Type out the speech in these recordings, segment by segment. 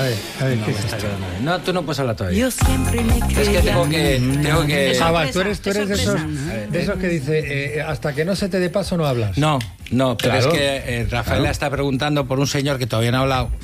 A ver, ¿qué es esto? No, tú no puedes hablar todavía. Yo siempre me creía. Es que tengo que... Tú eres de esos que dice, hasta que no se te dé paso no hablas. No, pero Claro. es que Rafaela está preguntando por un señor que todavía no ha hablado.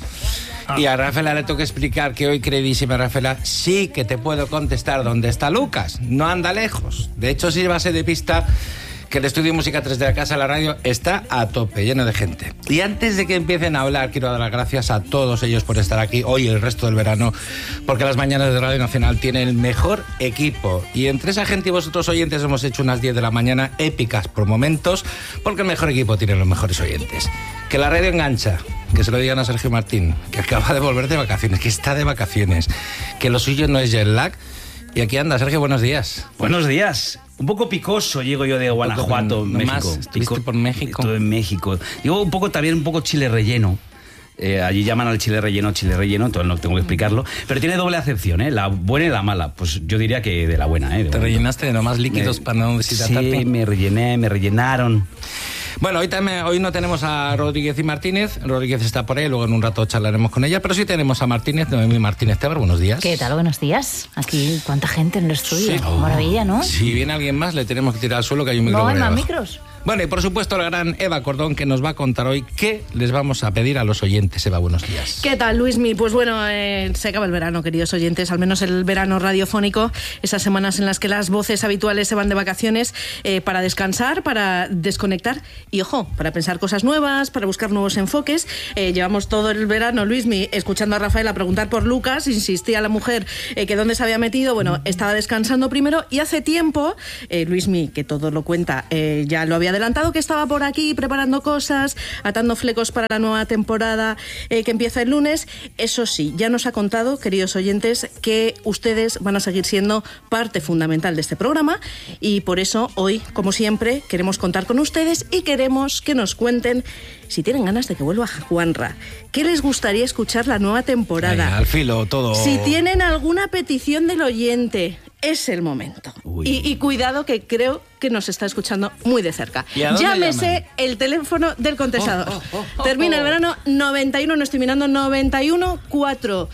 Y a Rafaela le tengo que explicar que hoy, queridísima Rafaela, sí que te puedo contestar dónde está Lucas. No anda lejos. De hecho, sí va a ser de pista que el estudio Música 3 de la Casa de la Radio está a tope, lleno de gente. Y antes de que empiecen a hablar, quiero dar las gracias a todos ellos por estar aquí hoy y el resto del verano, porque las mañanas de Radio Nacional tienen el mejor equipo. Y entre esa gente y vosotros oyentes hemos hecho unas 10 de la mañana épicas por momentos, porque el mejor equipo tiene los mejores oyentes. Que la radio engancha, que se lo digan a Sergio Martín, que acaba de volver de vacaciones, que está de vacaciones, que lo suyo no es jet lag. Y aquí anda, Sergio, buenos días. Buenos días. Un poco picoso llego yo de Guanajuato, México. ¿Estuviste por México? Estuve en México. Llego un poco chile relleno. Allí llaman al chile relleno, entonces no tengo que explicarlo. Pero tiene doble acepción, la buena y la mala. Pues yo diría que de la buena. ¿Te rellenaste de nomás líquidos para no deshidratarte? Sí, me rellenaron. Bueno, hoy no tenemos a Rodríguez y Martínez. Rodríguez está por ahí, luego en un rato charlaremos con ella. Pero sí tenemos a Martínez, Noemí Martínez-Tebar. Buenos días. ¿Qué tal? Buenos días. Aquí, cuánta gente en el estudio. Sí. Maravilla, ¿no? Si viene alguien más, le tenemos que tirar al suelo, que hay un micrófono. No hay más abajo. micros. Bueno, y por supuesto la gran Eva Cordón, que nos va a contar hoy qué les vamos a pedir a los oyentes. Eva, buenos días. ¿Qué tal, Luismi? Pues bueno, se acaba el verano, queridos oyentes, al menos el verano radiofónico, esas semanas en las que las voces habituales se van de vacaciones para descansar, para desconectar y, ojo, para pensar cosas nuevas, para buscar nuevos enfoques. Llevamos todo el verano, Luismi, escuchando a Rafaela preguntar por Lucas, insistía la mujer que dónde se había metido. Bueno, estaba descansando primero y hace tiempo, Luismi, que todo lo cuenta, ya lo había adelantado, que estaba por aquí preparando cosas, atando flecos para la nueva temporada que empieza el lunes. Eso sí, ya nos ha contado, queridos oyentes, que ustedes van a seguir siendo parte fundamental de este programa y por eso hoy, como siempre, queremos contar con ustedes y queremos que nos cuenten si tienen ganas de que vuelva Juanra, qué les gustaría escuchar la nueva temporada. Venga, al filo, todo. Si tienen alguna petición del oyente, es el momento. Y cuidado, que creo que nos está escuchando muy de cerca. Llámese llaman? El teléfono del contestador. Termina el verano 91, no estoy mirando, 91 4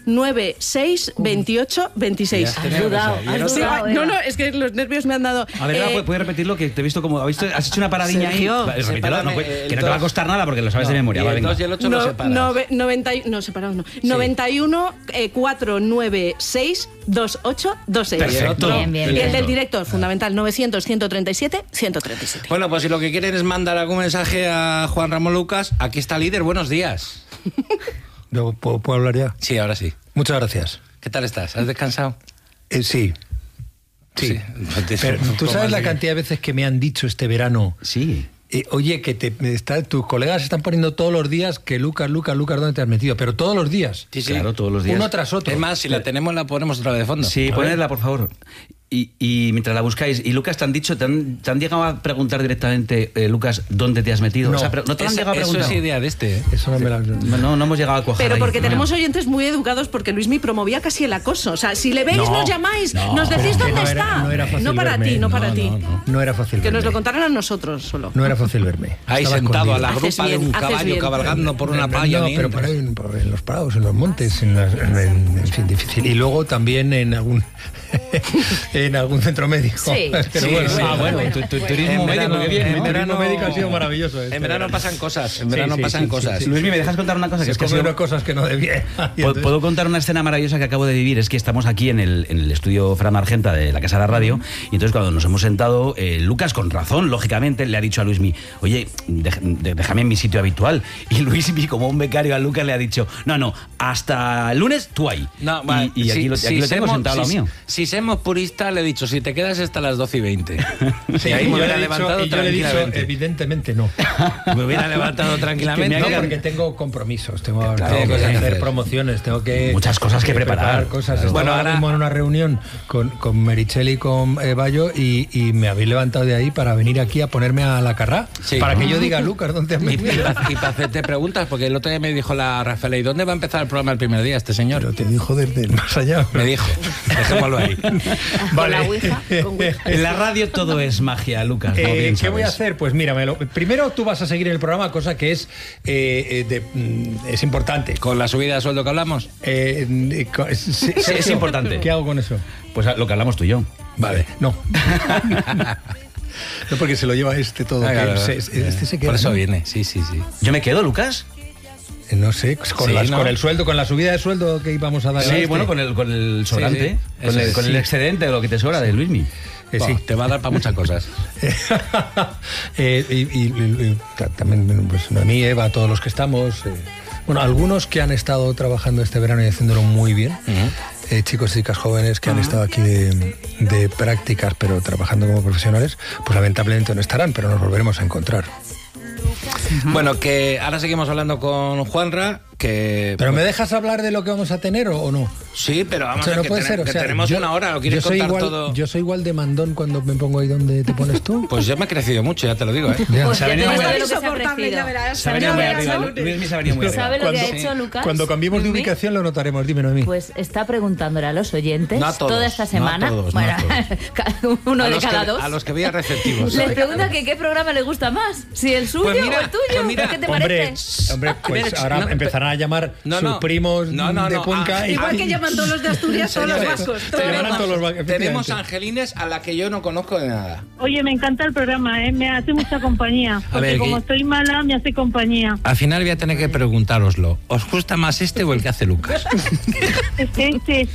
96 28 26. Has dudado, No, es que los nervios me han dado. A ver, ¿puedes repetirlo? Que te he visto como... ¿Has hecho una paradilla Sergio, ahí? Repítelo, que no te va a costar nada porque lo sabes de memoria. Y Va, el venga. 2 y el 8 lo separas. 91 496 28 26. Perfecto. Bien. Y el del director, fundamental, 900 137 137. Bueno, pues si lo que quieren es mandar algún mensaje a Juan Ramón Lucas, aquí está Líder, buenos días. ¿Puedo hablar ya? Sí, ahora sí. Muchas gracias. ¿Qué tal estás? ¿Has descansado? Sí. Pero tú sabes la cantidad de veces que me han dicho este verano. Sí. Oye, que tus colegas están poniendo todos los días que Lucas, ¿dónde te has metido? Pero todos los días. Sí. Claro, todos los días. Uno tras otro. Es más, si la tenemos, la ponemos otra vez de fondo. Sí, A ver. ponedla, por favor. Y mientras la buscáis, y Lucas, ¿te han llegado a preguntar directamente, Lucas, dónde te has metido? No. O sea, ¿no te han llegado a Eso preguntar? es idea de este. Eso no me la... No hemos llegado a cuajar. Pero ahí. porque No. tenemos oyentes muy educados, porque Luismi promovía casi el acoso. O sea, si le veis, nos llamáis, nos decís pero es que dónde no era- está. no era fácil No para verme. ti, no para No, ti. No era fácil Que nos verme. lo contaran a nosotros solo. No era fácil verme. Ahí Estaba sentado a la escondido. Haces grupa de bien, un haces caballo bien. cabalgando por una playa. No, ni pero entras. por en los prados, en los montes, en fin, difícil. Y luego también en algún en algún centro médico. Sí. Pero Sí, bueno, sí. Bueno, tu turismo En médico, verano- qué bien. mi en turismo verano- médico ha sido maravilloso. En verano pasan cosas. En Sí, verano sí, pasan sí, cosas. sí. Luismi, ¿me dejas contar una cosa? Que Se es que ha come sido- unas cosas que no debía. Y entonces- ¿Puedo contar una escena maravillosa que acabo de vivir? Es que estamos aquí en el estudio Fran Argenta de la Casa de la Radio, y entonces cuando nos hemos sentado, Lucas, con razón, lógicamente, le ha dicho a Luismi, oye, déjame en mi sitio habitual. Y Luismi, como un becario a Lucas, le ha dicho, no, hasta el lunes tú ahí. No, vale, y aquí lo tenemos semos- sentado al lado mío. Si somos puristas, le he dicho, si te quedas hasta las 12:20. Sí, y ahí me yo hubiera le he dicho- levantado y yo le he dicho, tranquilamente. evidentemente no. Me hubiera levantado tranquilamente. No, porque tengo compromisos, tengo Claro, que cosas que hacer hacer. promociones, tengo que... Muchas cosas que preparar. Cosas. Claro. Estaba Bueno, ahora ahora- mismo en una reunión con Merichel y con Bayo y me habéis levantado de ahí para venir aquí a ponerme a la carrá. Sí. Para que yo diga, Lucas, ¿dónde has Y metido? para hacerte preguntas, porque el otro día me dijo la Rafaela, ¿y dónde va a empezar el programa el primer día este señor? Pero te dijo desde el más allá. Me dijo, dejémoslo ahí. Con la Ouija. En la radio todo es magia, Lucas. como bien ¿Qué voy a sabes. hacer? Pues mira, primero tú vas a seguir en el programa, cosa que es importante. ¿Con la subida de sueldo que hablamos? Sí, es importante. ¿Qué hago con eso? Pues lo que hablamos tú y yo. Vale, no. No, porque se lo lleva todo. Ah, que claro, este se queda, por eso ¿no? viene, sí. ¿Yo me quedo, Lucas? No sé, con, Sí, ¿no? con el sueldo, con la subida de sueldo que íbamos a dar. Sí, bueno, con el sobrante, sí. con el excedente de lo que te sobra de Luismi. Sí. Te va a dar para muchas cosas. y también pues, Noemí, Eva, todos los que estamos. Bueno, algunos que han estado trabajando este verano y haciéndolo muy bien. Chicos y chicas jóvenes que han estado aquí de prácticas, pero trabajando como profesionales, pues lamentablemente no estarán, pero nos volveremos a encontrar. Bueno, que ahora seguimos hablando con Juanra, que... ¿Pero me dejas hablar de lo que vamos a tener o no? Sí, pero vamos O sea, a no ver, puede ser, o que sea, tenemos una hora, ¿lo quieres contar todo? Yo soy igual de mandón cuando me pongo ahí donde te pones tú. Pues yo me he crecido mucho, ya te lo digo, ¿eh? Ya. Pues Se ha ya te venido digo muy de lo que se ha Insoportable, ya ofrecido. verás. Se ha venido muy Ya arriba. verás. Luismi se ha venido muy arriba. ¿Sabe lo que ha Cuando- hecho Lucas? Cuando cambiemos de Luismi? ubicación lo notaremos. Dime, Noemí. Pues está preguntándole a los oyentes No a todos, toda esta no a semana. todos, no a cada uno A de los cada que- dos. A los que veía receptivos. Les pregunta que qué programa le gusta más, si el suyo Pues mira, o el tuyo. pues mira, ¿Qué te Hombre, parece? pues Mira, ahora no, empezarán a llamar no, sus no. primos No, de no, Cuenca. Igual que llaman todos los de Asturias, todos los Señores, vascos. Te llamarán todos los vascos, tenemos efectivamente. angelines a la que yo no conozco de nada. Oye, me encanta el programa, me hace mucha compañía. Porque ver, como ¿qué? estoy mala, me hace compañía. Al final voy a tener que preguntároslo. ¿Os gusta más este o el que hace Lucas? Este.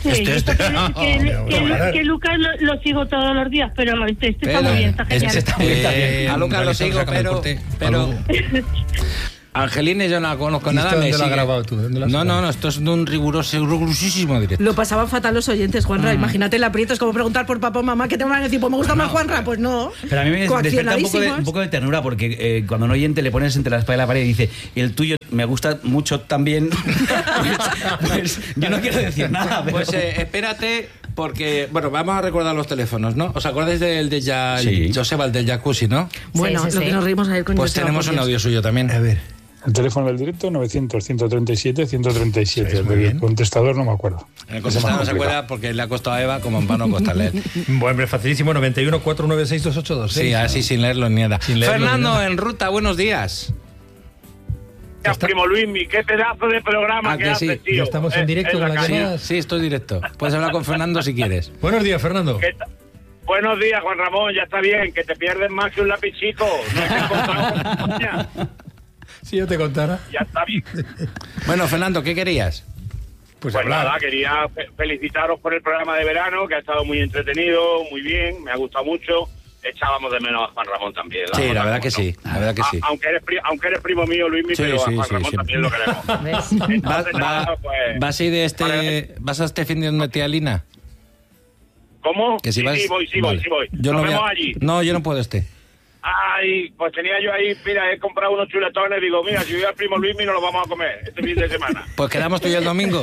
Que Lucas lo sigo todos los días, pero este está muy bien, está genial. está muy bien. A Lucas lo sigo, pero Angelines yo no la conozco ¿Y nada. esto me dónde lo has sigue. grabado tú? ¿Dónde lo has No, grabado? esto es de un rigurosísimo directo. Lo pasaban fatal los oyentes, Juanra. Imagínate el aprieto, es como preguntar por papá o mamá, ¿qué te van a decir? Pues me gusta más Juanra. Pues no. Pero a mí me despierta Coaccionadísimos. un poco de ternura porque cuando un oyente le pones entre la espalda y la pared y dice, y el tuyo me gusta mucho también, pues yo no quiero decir nada. Pero... Pues espérate, porque, bueno, vamos a recordar los teléfonos, ¿no? ¿Os acordáis del de Sí. Joseba, el del jacuzzi, no? Bueno, sí, lo sí. que nos reímos ayer con Pues Joseba, tenemos por un Dios. audio suyo también. A ver. El teléfono del directo 900-137-137. Sí, El muy del bien. contestador no me acuerdo. En el Ese contestador no más se complicado. acuerda porque le ha costado a Eva como en vano costarle. Bueno, facilísimo, 91 496 2826. Sí, así sin leerlo ni nada. Sin leerlo ni Fernando, nada. en ruta, buenos días. Ya, primo Luismi, qué pedazo de programa ¿A que que haces, sí? tío. Ya estamos en directo la con las calle. llamadas. Sí, estoy directo. Puedes hablar con Fernando si quieres. Buenos días, Fernando. ¿Qué tal? Buenos días, Juan Ramón, ya está bien, que te pierdes más que un lapichico. No te he contado, coña. Si yo te contara, Ya está bien. Bueno, Fernando, ¿qué querías? pues Pues hablar. nada, quería felicitaros por el programa de verano, que ha estado muy entretenido, muy bien, me ha gustado mucho. Echábamos de menos a Juan Ramón también. Sí, la verdad Ramón, que ¿no? sí. La verdad que sí. Aunque eres primo mío, Luismi, Sí, pero sí, a Juan sí, Ramón sí. también lo queremos. ¿Ves? Entonces, nada, pues, ¿Vas a ir de este, vas a este fin de donde tía Lina? ¿Cómo? Que si sí, vas... sí, voy. Vale. Yo Nos no voy vemos a... allí. No, yo no puedo este. Ay, pues tenía yo ahí, mira, he comprado unos chuletones, digo, mira, si voy al primo Luismi nos lo vamos a comer este fin de semana. Pues quedamos tú y yo el domingo.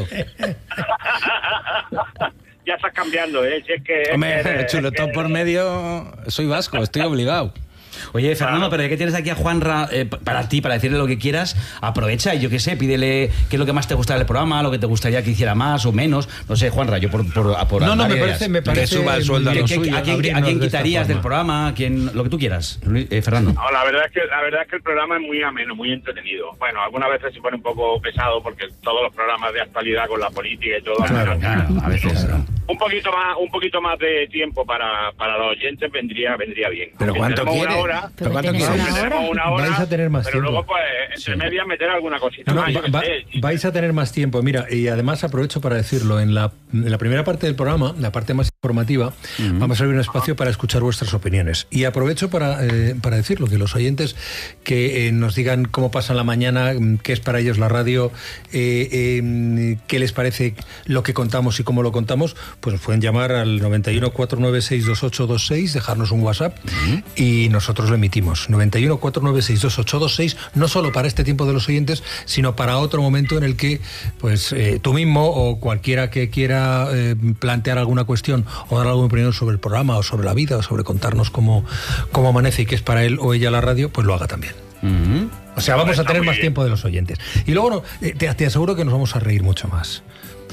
Ya estás cambiando, ¿eh? Si es que... Hombre, es que- el chuletón es que- por medio, soy vasco, estoy obligado. Oye, Fernando, pero ya que tienes aquí a Juanra para ti, para decirle lo que quieras, aprovecha y yo qué sé, pídele qué es lo que más te gusta del programa, lo que te gustaría que hiciera más o menos. No sé, Juanra, yo por No, no, dar me ideas. parece suba el sueldo a muy lo bien. suyo. ¿A quién Abrirnos de esta quitarías del forma. programa? Lo que tú quieras, Fernando. No, la verdad es que el programa es muy ameno, muy entretenido. Bueno, algunas veces se pone un poco pesado porque todos los programas de actualidad con la política y todo... Claro, a veces. Un poquito más de tiempo para los oyentes vendría bien. ¿Pero Porque cuánto tenemos quiere? una hora, ¿Pero cuánto tenéis quiere? una hora? tenemos una hora, Vais a tener más pero tiempo. luego pues entre medias meter alguna cosita No, más. yo qué sé. vais a tener más tiempo. Mira, y además aprovecho para decirlo, en la primera parte del programa, la parte más informativa, vamos a abrir un espacio para escuchar vuestras opiniones. Y aprovecho para decirlo, que los oyentes que nos digan cómo pasan la mañana, qué es para ellos la radio, qué les parece lo que contamos y cómo lo contamos, pues nos pueden llamar al 91 496 2826, dejarnos un WhatsApp y nosotros lo emitimos. 91 496 2826, no solo para este tiempo de los oyentes, sino para otro momento en el que pues tú mismo o cualquiera que quiera plantear alguna cuestión o dar alguna opinión sobre el programa o sobre la vida o sobre contarnos cómo amanece y qué es para él o ella la radio, pues lo haga también. O sea, vamos a Está tener muy más bien. tiempo de los oyentes. Y luego te aseguro que nos vamos a reír mucho más.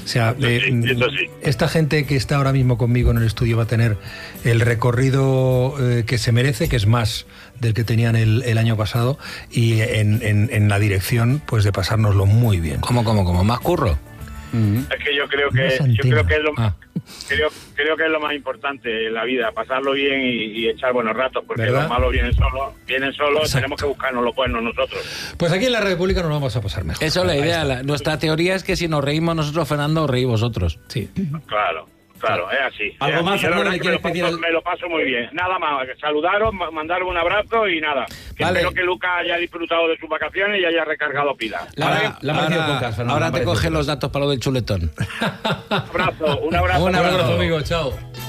O sea, eso sí. esta gente que está ahora mismo conmigo en el estudio va a tener el recorrido que se merece, que es más del que tenían el año pasado, y en la dirección pues de pasárnoslo muy bien. ¿Cómo? ¿Más curro? Es que yo creo que es lo creo que es lo más importante en la vida, pasarlo bien y echar buenos ratos, porque ¿verdad? los malos vienen solos, Exacto. tenemos que buscarnos los buenos nosotros. Pues aquí en la República nos vamos a pasar mejor. Eso es la idea. Nuestra teoría es que si nos reímos nosotros, Fernando, reí vosotros. Sí. Claro, es así. ¿Algo más, Yo la Fernando, verdad le que quieres pedir me lo paso muy bien. Nada más, saludaros, mandaros un abrazo y nada. Vale. Espero que Lucas haya disfrutado de sus vacaciones y haya recargado pilas. La ha parecido pocas, Fernando, ahora la ha te parecido coge pocas. los datos para lo del chuletón. Un abrazo. Un abrazo, amigo, chao.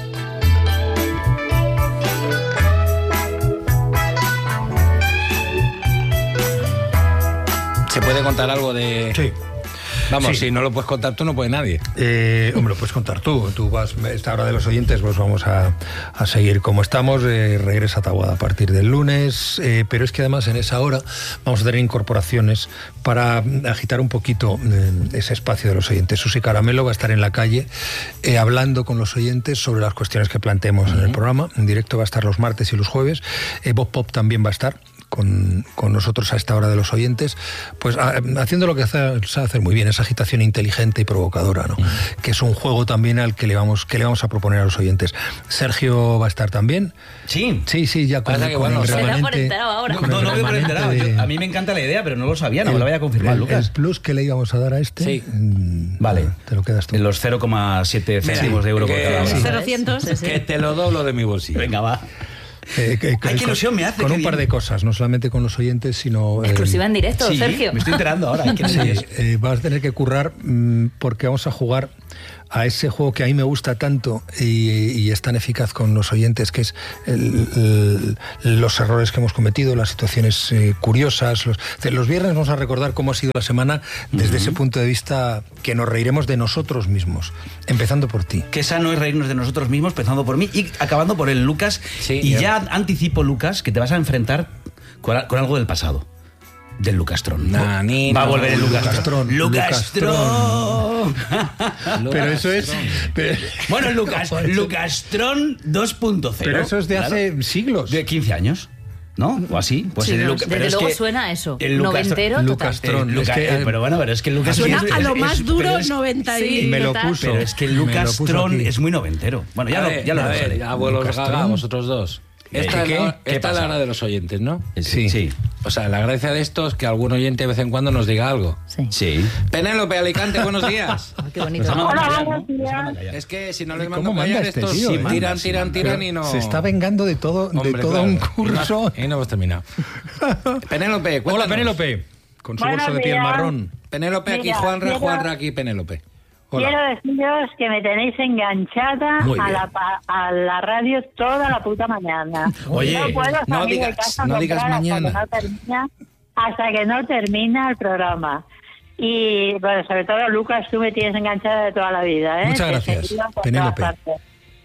¿Se puede contar algo de...? Sí. Vamos, Sí. si no lo puedes contar tú, no puede nadie. Hombre, lo puedes contar tú. Tú vas, esta hora de los oyentes, pues vamos a seguir como estamos. Regresa Taboada a partir del lunes. Pero es que además en esa hora vamos a tener incorporaciones para agitar un poquito ese espacio de los oyentes. Susi Caramelo va a estar en la calle hablando con los oyentes sobre las cuestiones que planteemos en el programa. En directo va a estar los martes y los jueves. Bob Pop también va a estar con nosotros a esta hora de los oyentes, pues haciendo lo que sabe hacer muy bien, esa agitación inteligente y provocadora, ¿no? Que es un juego también al que le vamos a proponer a los oyentes. Sergio va a estar también. Sí. Sí, ya con, Pasa que, con bueno, el se da por remanente. enterado ahora. con No el me he remanente enterado. de- A mí me encanta la idea, pero no lo sabía, no me lo voy a confirmar, Lucas. El plus que le íbamos a dar a este, Sí. Vale. Te lo quedas tú. En los 0,7 céntimos de euro por que- cada uno. Sí. 0,100. Que te lo doblo de mi bolsillo. Venga, va. Ay, qué ilusión me hace, Con qué un par bien. de cosas, no solamente con los oyentes, sino... Exclusiva en directo, Sí, Sergio. me estoy enterando ahora. Qué Sí, nervios. vas a tener que currar porque vamos a jugar a ese juego que a mí me gusta tanto y es tan eficaz con los oyentes, que es los errores que hemos cometido, las situaciones curiosas. Los viernes vamos a recordar cómo ha sido la semana desde ese punto de vista, que nos reiremos de nosotros mismos, empezando por ti. Qué sano es reírnos de nosotros mismos, empezando por mí y acabando por el Lucas. Sí, y ya. ya anticipo, Lucas, que te vas a enfrentar con algo del pasado. Del Lucastron. Nah, ni Va a no. volver el Lucastron. Lucastron. Lucastron. Pero eso es... Bueno, Lucastron 2.0. Pero eso es de hace siglos. De 15 años. ¿No? O así. Pues Sí, el no, Luca- Desde pero es luego que suena a eso. el Noventero total. Lucastron. Luca- Es que, pero bueno, pero es que el Lucas Suena es- a lo es- más duro, pero es- 90 y... Sí. me lo total. puso. Pero es que el Me lo puso Lucastron aquí. es muy noventero. Bueno, ya lo revisaré. abuelos Lucastron. gaga, vosotros dos. Esta es ¿Qué? la- ¿Qué esta es la pasa? hora de los oyentes, ¿no? Sí. Sí. O sea, la gracia de esto es que algún oyente de vez en cuando nos diga algo. Sí. Sí. Penélope Alicante, buenos días. Ay, qué bonito. Hola, buenos días. Es que si no les ¿Cómo mando callar manda este estos tío, sí, eh? tiran y no... Se está vengando de todo, Hombre, de todo claro. un curso. Y no hemos terminado. Penélope, cuéntanos. Hola, Penélope. Con su Buenos bolso de piel días. marrón. Penélope aquí, Mira, Juanra quiero- aquí, Penélope. Hola. Quiero deciros que me tenéis enganchada Muy a bien. a la radio toda la puta mañana. Oye, no puedo no salir de digas- casa no digas temprano mañana. hasta que no termina el programa. Y bueno, sobre todo Lucas, tú me tienes enganchada de toda la vida, ¿eh? Muchas Te he gracias, seguido por Penélope. todas partes.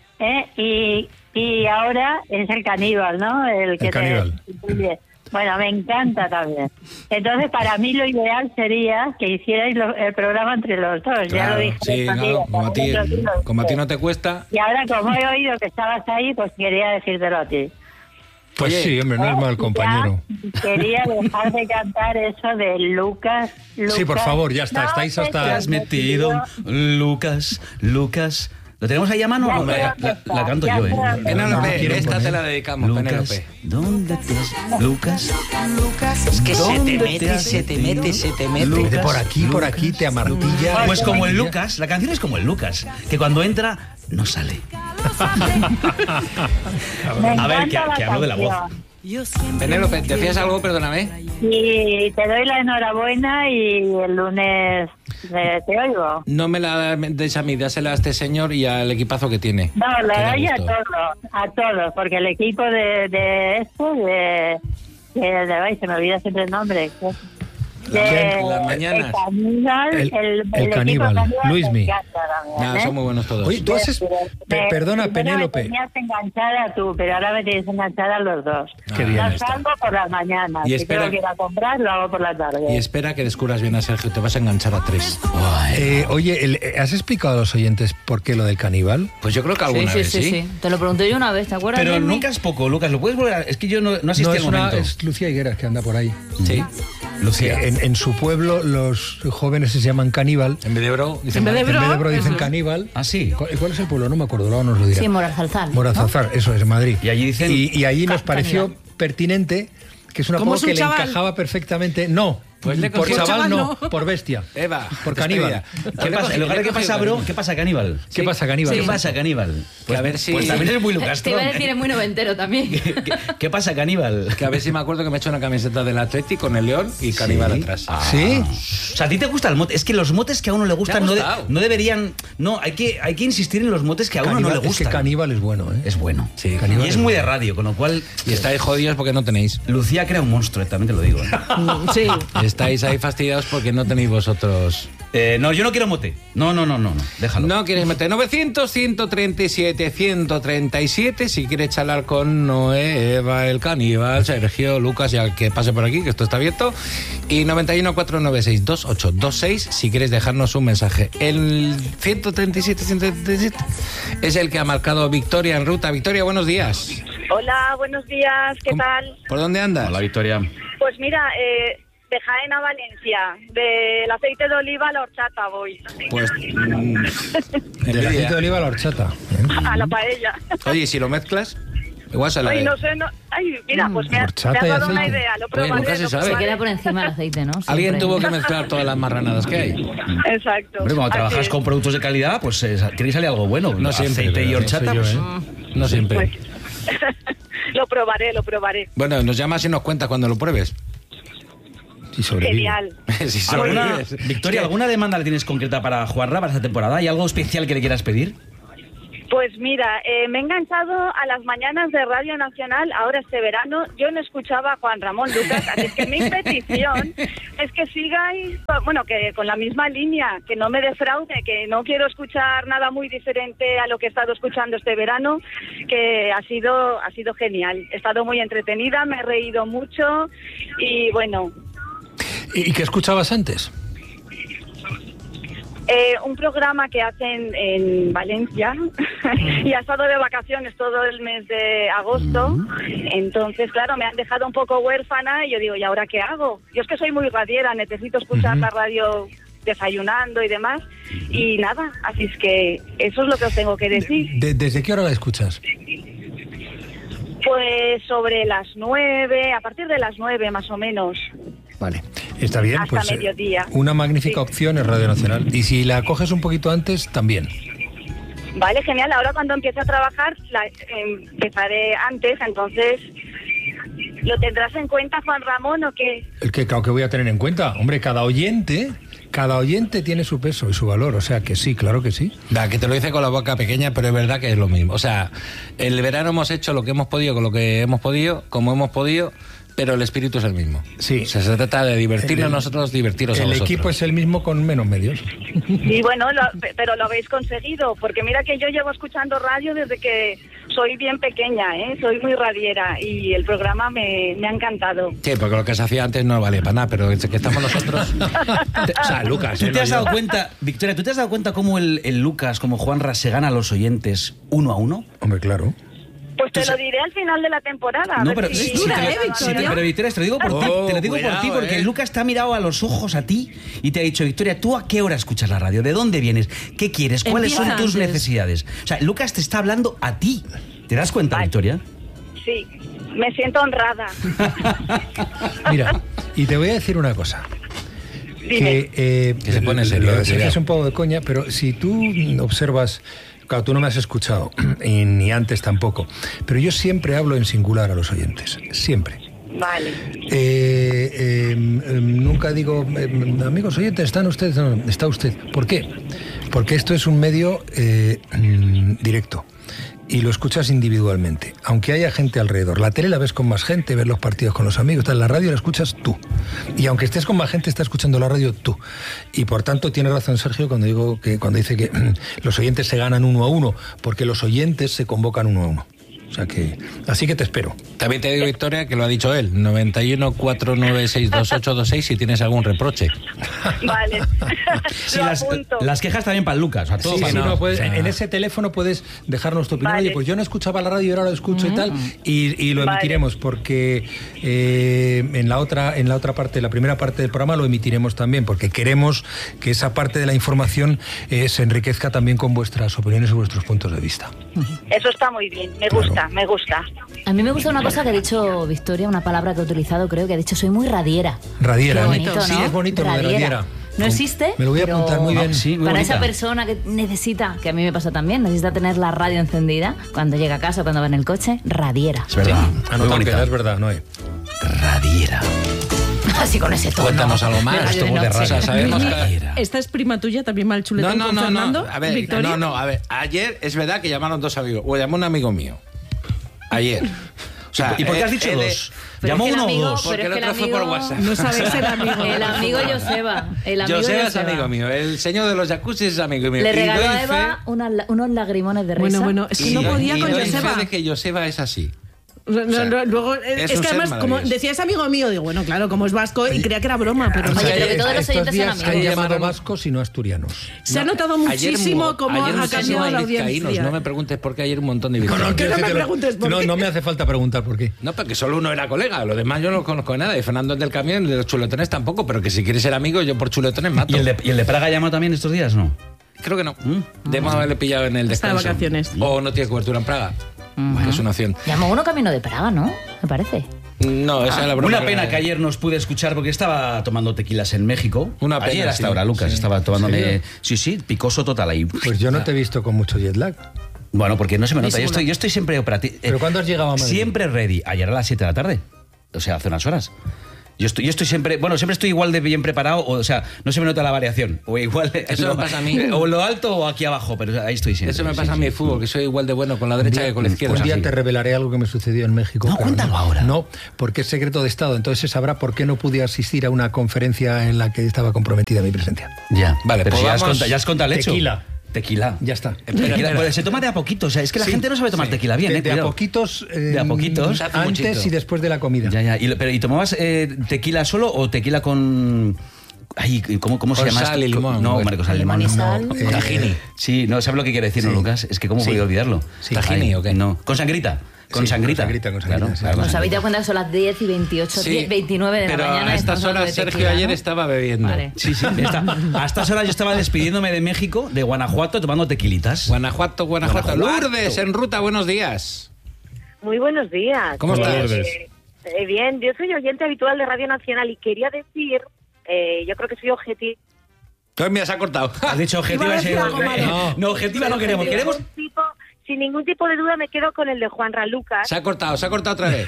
Y ahora es el caníbal, ¿no? El que caníbal. te incluye. Bueno, me encanta también. Entonces, para mí lo ideal sería que hicierais el programa entre los dos. Ya lo Claro, dije. sí, el otro claro, día, como a ti no te cuesta. Y ahora, como he oído que estabas ahí, pues quería decírtelo a ti. Pues Oye, sí, hombre, no es mal Ya compañero. Quería dejar de cantar eso de Lucas. Sí, por favor, ya está, estáis hasta- Te has metido, Lucas. ¿Lo tenemos ahí a mano? Ya No, sé la, dónde está, la canto ya yo, sé ¿eh? dónde está. Penélope, quiero esta poner. te la dedicamos, Lucas, Penélope. ¿dónde te has... Lucas, Es que ¿dónde te has metido? se te mete. Lucas, De por aquí te amartilla. Pues como el Lucas, la canción es como el Lucas, que cuando entra, no sale. Me A ver, encanta que la hablo de la voz. canción. Penélope, ¿decías algo? Perdóname. Y te doy la enhorabuena y el lunes te oigo. No me la des a mí, dásela a este señor y al equipazo que tiene. No, Que la da doy gusto. a todos, porque el equipo de ay, se me olvida siempre el nombre. Las mañanas. El caníbal, Luismi. No, son muy buenos todos. Oye, tú haces... Perdona, Penélope. Me tenías enganchada tú, pero ahora me tienes enganchada los dos. Qué bien No está. salgo por las mañanas. Y Si espera- tengo que ir a comprar, lo hago por la tarde. Y espera que descubras bien a Sergio, te vas a enganchar a 3. Oye, ¿has explicado a los oyentes por qué lo del caníbal? Pues yo creo que alguna vez, ¿sí? Te lo pregunté yo una vez, ¿te acuerdas? Pero Luismi? nunca es poco, Lucas. ¿Lo puedes volver a...? Es que yo no asistí No, al es, momento. es Lucía Higueras que anda por ahí. Sí. Lucía. En su pueblo los jóvenes se llaman caníbal. En vez de bro, dicen En vez de En vez de bro dicen eso es. caníbal. Ah, sí. ¿Cuál es el pueblo? No me acuerdo, luego nos lo dirá. Sí, Morazalzal. Morazalzar, eso es, en Madrid. Y allí dicen- Y allí nos pareció caníbal. pertinente, que es un ¿Cómo apodo es un que le chaval? encajaba perfectamente. No, Pues le por cogió- chaval no, no. por bestia. Eva, por despedida. caníbal. ¿Qué pasa? En lugar de qué pasa, bro, ¿qué pasa, caníbal? ¿Qué pasa, caníbal? ¿Qué pasa, caníbal? Que a ver si- Pues también es muy Te Lucastrón. iba a decir, es muy noventero también. ¿Qué pasa, caníbal? Que a ver si me acuerdo que me he hecho una camiseta del Atleti con el león y caníbal atrás. ¿Sí? O sea, ¿a ti te gusta el mote? Es que los motes que a uno le gustan Me ha gustado. no deberían... No, hay que insistir en los motes que a uno no Caníbal, le es que gustan. caníbal es bueno, ¿eh? Es bueno. Sí, caníbal Y es es muy bueno. de radio, con lo cual... Y estáis jodidos porque no tenéis. Lucía crea un monstruo, también te lo digo. Sí. Estáis ahí fastidiados porque no tenéis vosotros. No, yo no quiero mote. No, déjalo. No quieres meter 900-137-137 si quieres charlar con Noé, Eva, el caníbal, Sergio, Lucas, ya que pase por aquí, que esto está abierto. Y 91-496-2826 si quieres dejarnos un mensaje. El 137-137 es el que ha marcado Victoria en ruta. Victoria, buenos días. Hola, buenos días, ¿qué tal? ¿Por dónde andas? Hola, Victoria. Pues mira, de Jaén a Valencia, del aceite de oliva a la horchata voy, Pues... Del envidia. aceite de oliva a la horchata. a la paella. Oye, ¿y si lo mezclas? Igual sale. Ay, no sé, no... Ay, mira, pues me has horchata y dado una aceite. idea, lo Oye, probaré. nunca se lo sabe. Se probaré. queda por encima el aceite, ¿no? Alguien Siempre. tuvo que mezclar todas las marranadas que hay. Exacto. Hombre, cuando Así trabajas es. con productos de calidad, pues queréis salir algo bueno. No siempre, Aceite y pero horchata, soy yo, pues... ¿eh? No siempre. Pues, lo probaré. Bueno, nos llamas y nos cuentas cuando lo pruebes. Y sobrevive. Genial. Si ¿Alguna, sobrevives. Victoria, ¿alguna demanda le tienes concreta para Juanra para esta temporada? ¿Hay algo especial que le quieras pedir? Pues mira, me he enganchado a las mañanas de Radio Nacional ahora este verano. Yo no escuchaba a Juan Ramón Lucas, así es que mi petición es que sigáis, bueno, que con la misma línea, que no me defraude, que no quiero escuchar nada muy diferente a lo que he estado escuchando este verano, que ha sido genial. He estado muy entretenida, me he reído mucho y bueno... ¿Y qué escuchabas antes? Un programa que hacen en Valencia y ha estado de vacaciones todo el mes de agosto. Entonces, claro, me han dejado un poco huérfana y yo digo, ¿y ahora qué hago? Yo es que soy muy radiera, necesito escuchar la radio desayunando y demás. Y nada, así es que eso es lo que os tengo que decir. ¿Desde qué hora la escuchas? Pues sobre las 9, a partir de las 9 más o menos. Vale, está bien. Hasta Pues mediodía. una magnífica Sí. opción es Radio Nacional. Y si la coges un poquito antes, también. Vale, genial. Ahora cuando empiece a trabajar, empezaré antes, entonces... ¿Lo tendrás en cuenta, Juan Ramón, o qué? El que claro que voy a tener en cuenta. Hombre, cada oyente tiene su peso y su valor. O sea que sí, claro que sí. Da, que te lo dice con la boca pequeña, pero es verdad que es lo mismo. O sea, el verano hemos hecho lo que hemos podido con lo que hemos podido, como hemos podido, pero el espíritu es el mismo. Sí. O sea, se trata de divertirnos nosotros, divertiros a El vosotros. equipo es el mismo con menos medios. Y bueno, pero lo habéis conseguido, porque mira que yo llevo escuchando radio desde que soy bien pequeña, ¿eh? Soy muy radiera y el programa me ha encantado. Sí, porque lo que se hacía antes no vale para nada, pero es que estamos nosotros... O sea, Lucas, ¿Tú te no has yo. dado cuenta, Victoria, ¿tú te has dado cuenta cómo el Lucas, como Juanra, se gana a los oyentes 1 a 1? Hombre, claro. Pues te lo diré al final de la temporada. a No, ver pero si- dura, te lo- Victoria. pero Victoria, te lo digo por ti, Oh, te lo digo por cuidado, ti, porque Lucas te ha mirado a los ojos a ti y te ha dicho, Victoria, ¿tú a qué hora escuchas la radio? ¿De dónde vienes? ¿Qué quieres? ¿Cuáles Empieza son tus antes. necesidades? O sea, Lucas te está hablando a ti. ¿Te das cuenta, Vale. Victoria? Sí, me siento honrada. Mira, y te voy a decir una cosa. Dime. Que se pone serio, lo de Sergio cuidado. es un poco de coña, pero si tú observas, claro, tú no me has escuchado, y ni antes tampoco, pero yo siempre hablo en singular a los oyentes, siempre. Vale. Nunca digo, amigos oyentes, ¿están ustedes? No, está usted. ¿Por qué? Porque esto es un medio directo. y lo escuchas individualmente, aunque haya gente alrededor. La tele la ves con más gente, ves los partidos con los amigos, la radio la escuchas tú. Y aunque estés con más gente, estás escuchando la radio tú. Y por tanto tiene razón Sergio cuando dice que los oyentes se ganan 1-1, porque los oyentes se convocan 1-1. O sea que, así que te espero. También te digo, Victoria, que lo ha dicho él, 91 496 2826 si tienes algún reproche. Vale. Sí, Lo apunto. las quejas también para Lucas, a todo Sí, para sí, Lucas. no, puedes, O sea, en ese teléfono puedes dejarnos tu opinión. Vale. Oye, pues yo no escuchaba la radio y ahora lo escucho y tal, y lo Vale. emitiremos porque en la otra parte, la primera parte del programa lo emitiremos también, porque queremos que esa parte de la información se enriquezca también con vuestras opiniones y vuestros puntos de vista. Eso está muy bien, me Claro. gusta, me gusta. A mí me gusta una cosa que ha dicho Victoria, una palabra que ha utilizado, creo que ha dicho, soy muy radiera. Radiera, Qué bonito, sí, ¿no? es bonito lo de radiera. No existe. Me lo voy a pero apuntar muy bien. Sí, muy para bonita. esa persona que necesita, que a mí me pasa también, necesita tener la radio encendida cuando llega a casa, cuando va en el coche, radiera. Es verdad. Muy Anotado bonita. queda, es verdad, Noé. Radiera. Así con ese tono. Cuéntanos algo más. De radio de Esto de noche. radio. Sabemos que... Radiera. Esta es prima tuya, también mal chuletón con Fernando. A ver, Victoria. a ver. Ayer es verdad que llamaron dos amigos. O llamó un amigo mío. Ayer. O sea, ¿Y por qué has dicho dos? Pero ¿Llamó es que el uno amigo- o dos? Porque pero el es otro que el fue por amigo- WhatsApp. No sabéis el amigo. El amigo Joseba. El amigo Joseba es Joseba. amigo mío. El señor de los jacuzzi es amigo mío. Le Y regaló doy a fe- Eva unos lagrimones de risa. Bueno, es que y- no podía y con doy fe Joseba. de que Joseba es así. Luego, es es un que ser además, como maravilloso. decía, es amigo mío, digo, bueno, claro, como es vasco, y creía que era broma, pero no. Oye, pero que todos los Estos oyentes días sean han amigos. llamado Llamaron- vascos y no asturianos. Se ha notado muchísimo ayer cómo ha muchísimo cambiado la vizcaínos. audiencia. No me preguntes por qué ayer un montón de vizcaínos. que no me preguntes por qué. No me hace falta preguntar por qué. No, porque solo uno era colega, los demás yo no conozco nada. Y Fernando es del camión, de los chuletones tampoco, pero que si quieres ser amigo, yo por chuletones mato. ¿Y el de Praga llamó también estos días, no? Creo que no. Debemos haberle pillado en el Está de descanso. vacaciones. O no tiene cobertura en Praga, que es una opción. Llamó uno camino de Praga, ¿no? Me parece. No, esa es la broma. Una pena que ayer nos pude escuchar porque estaba tomando tequilas en México. Una pena, Ayer hasta sí. ahora, Lucas, Sí. estaba tomándome... ¿En Sí, picoso total ahí. Pues yo no te he visto con mucho jet lag. Bueno, porque no se me nota. Yo estoy siempre operativo. ¿Pero cuándo has llegado a Madrid? Siempre ready. Ayer a las 7 de la tarde. O sea, hace unas horas. Yo estoy siempre... Bueno, siempre estoy igual de bien preparado. O sea, no se me nota la variación. O igual... Eso me pasa a mí. O lo alto o aquí abajo. Pero ahí estoy siempre. Eso me sí, pasa a sí. mí de fútbol, que soy igual de bueno con la derecha que con la izquierda. Un día Así. te revelaré algo que me sucedió en México. No, pero cuéntalo ahora. No, porque es secreto de Estado. Entonces se sabrá por qué no pude asistir a una conferencia en la que estaba comprometida mi presencia. Ya. Vale, pero pues si vamos- ya has contado el hecho. Tequila. Ya está. Tequila. Pues se toma de a poquito. O sea, es que la Sí, gente no sabe tomar sí. tequila bien, de a cuidado. poquitos. De a poquitos. Se hace Antes muchito. y después de la comida. Ya. ¿Y tomabas tequila solo o tequila con... Ay, ¿cómo se Con llama sal y esto? limón, No, bueno. Marcos, sal y limón. Limón y No. sal. Tajini. Sí, no, ¿sabes lo que quiere decir, no, Sí. Lucas? Es que ¿cómo Sí. podía olvidarlo? Sí. ¿Tajini o qué? No, con sangrita. Con Sí, sangrita. con sangrita, sí. Claro, ¿Os habéis dado cuenta que son las 10 y 28, 10, 29 de la pero mañana? a estas estamos hablando horas de Sergio tequila, ayer ¿no? estaba bebiendo. Vale. Sí. A estas horas yo estaba despidiéndome de México, de Guanajuato, tomando tequilitas. Guanajuato. Guanajuato. Lourdes, en ruta, buenos días. Muy buenos días. ¿Cómo estás? Bien, yo soy oyente habitual de Radio Nacional y quería decir, yo creo que soy objetivo. Mira, se ha cortado. Has dicho objetiva. Iba a decir algo malo. No, objetiva no queremos. Queremos... Sin ningún tipo de duda me quedo con el de Juanra Lucas. Se ha cortado otra vez.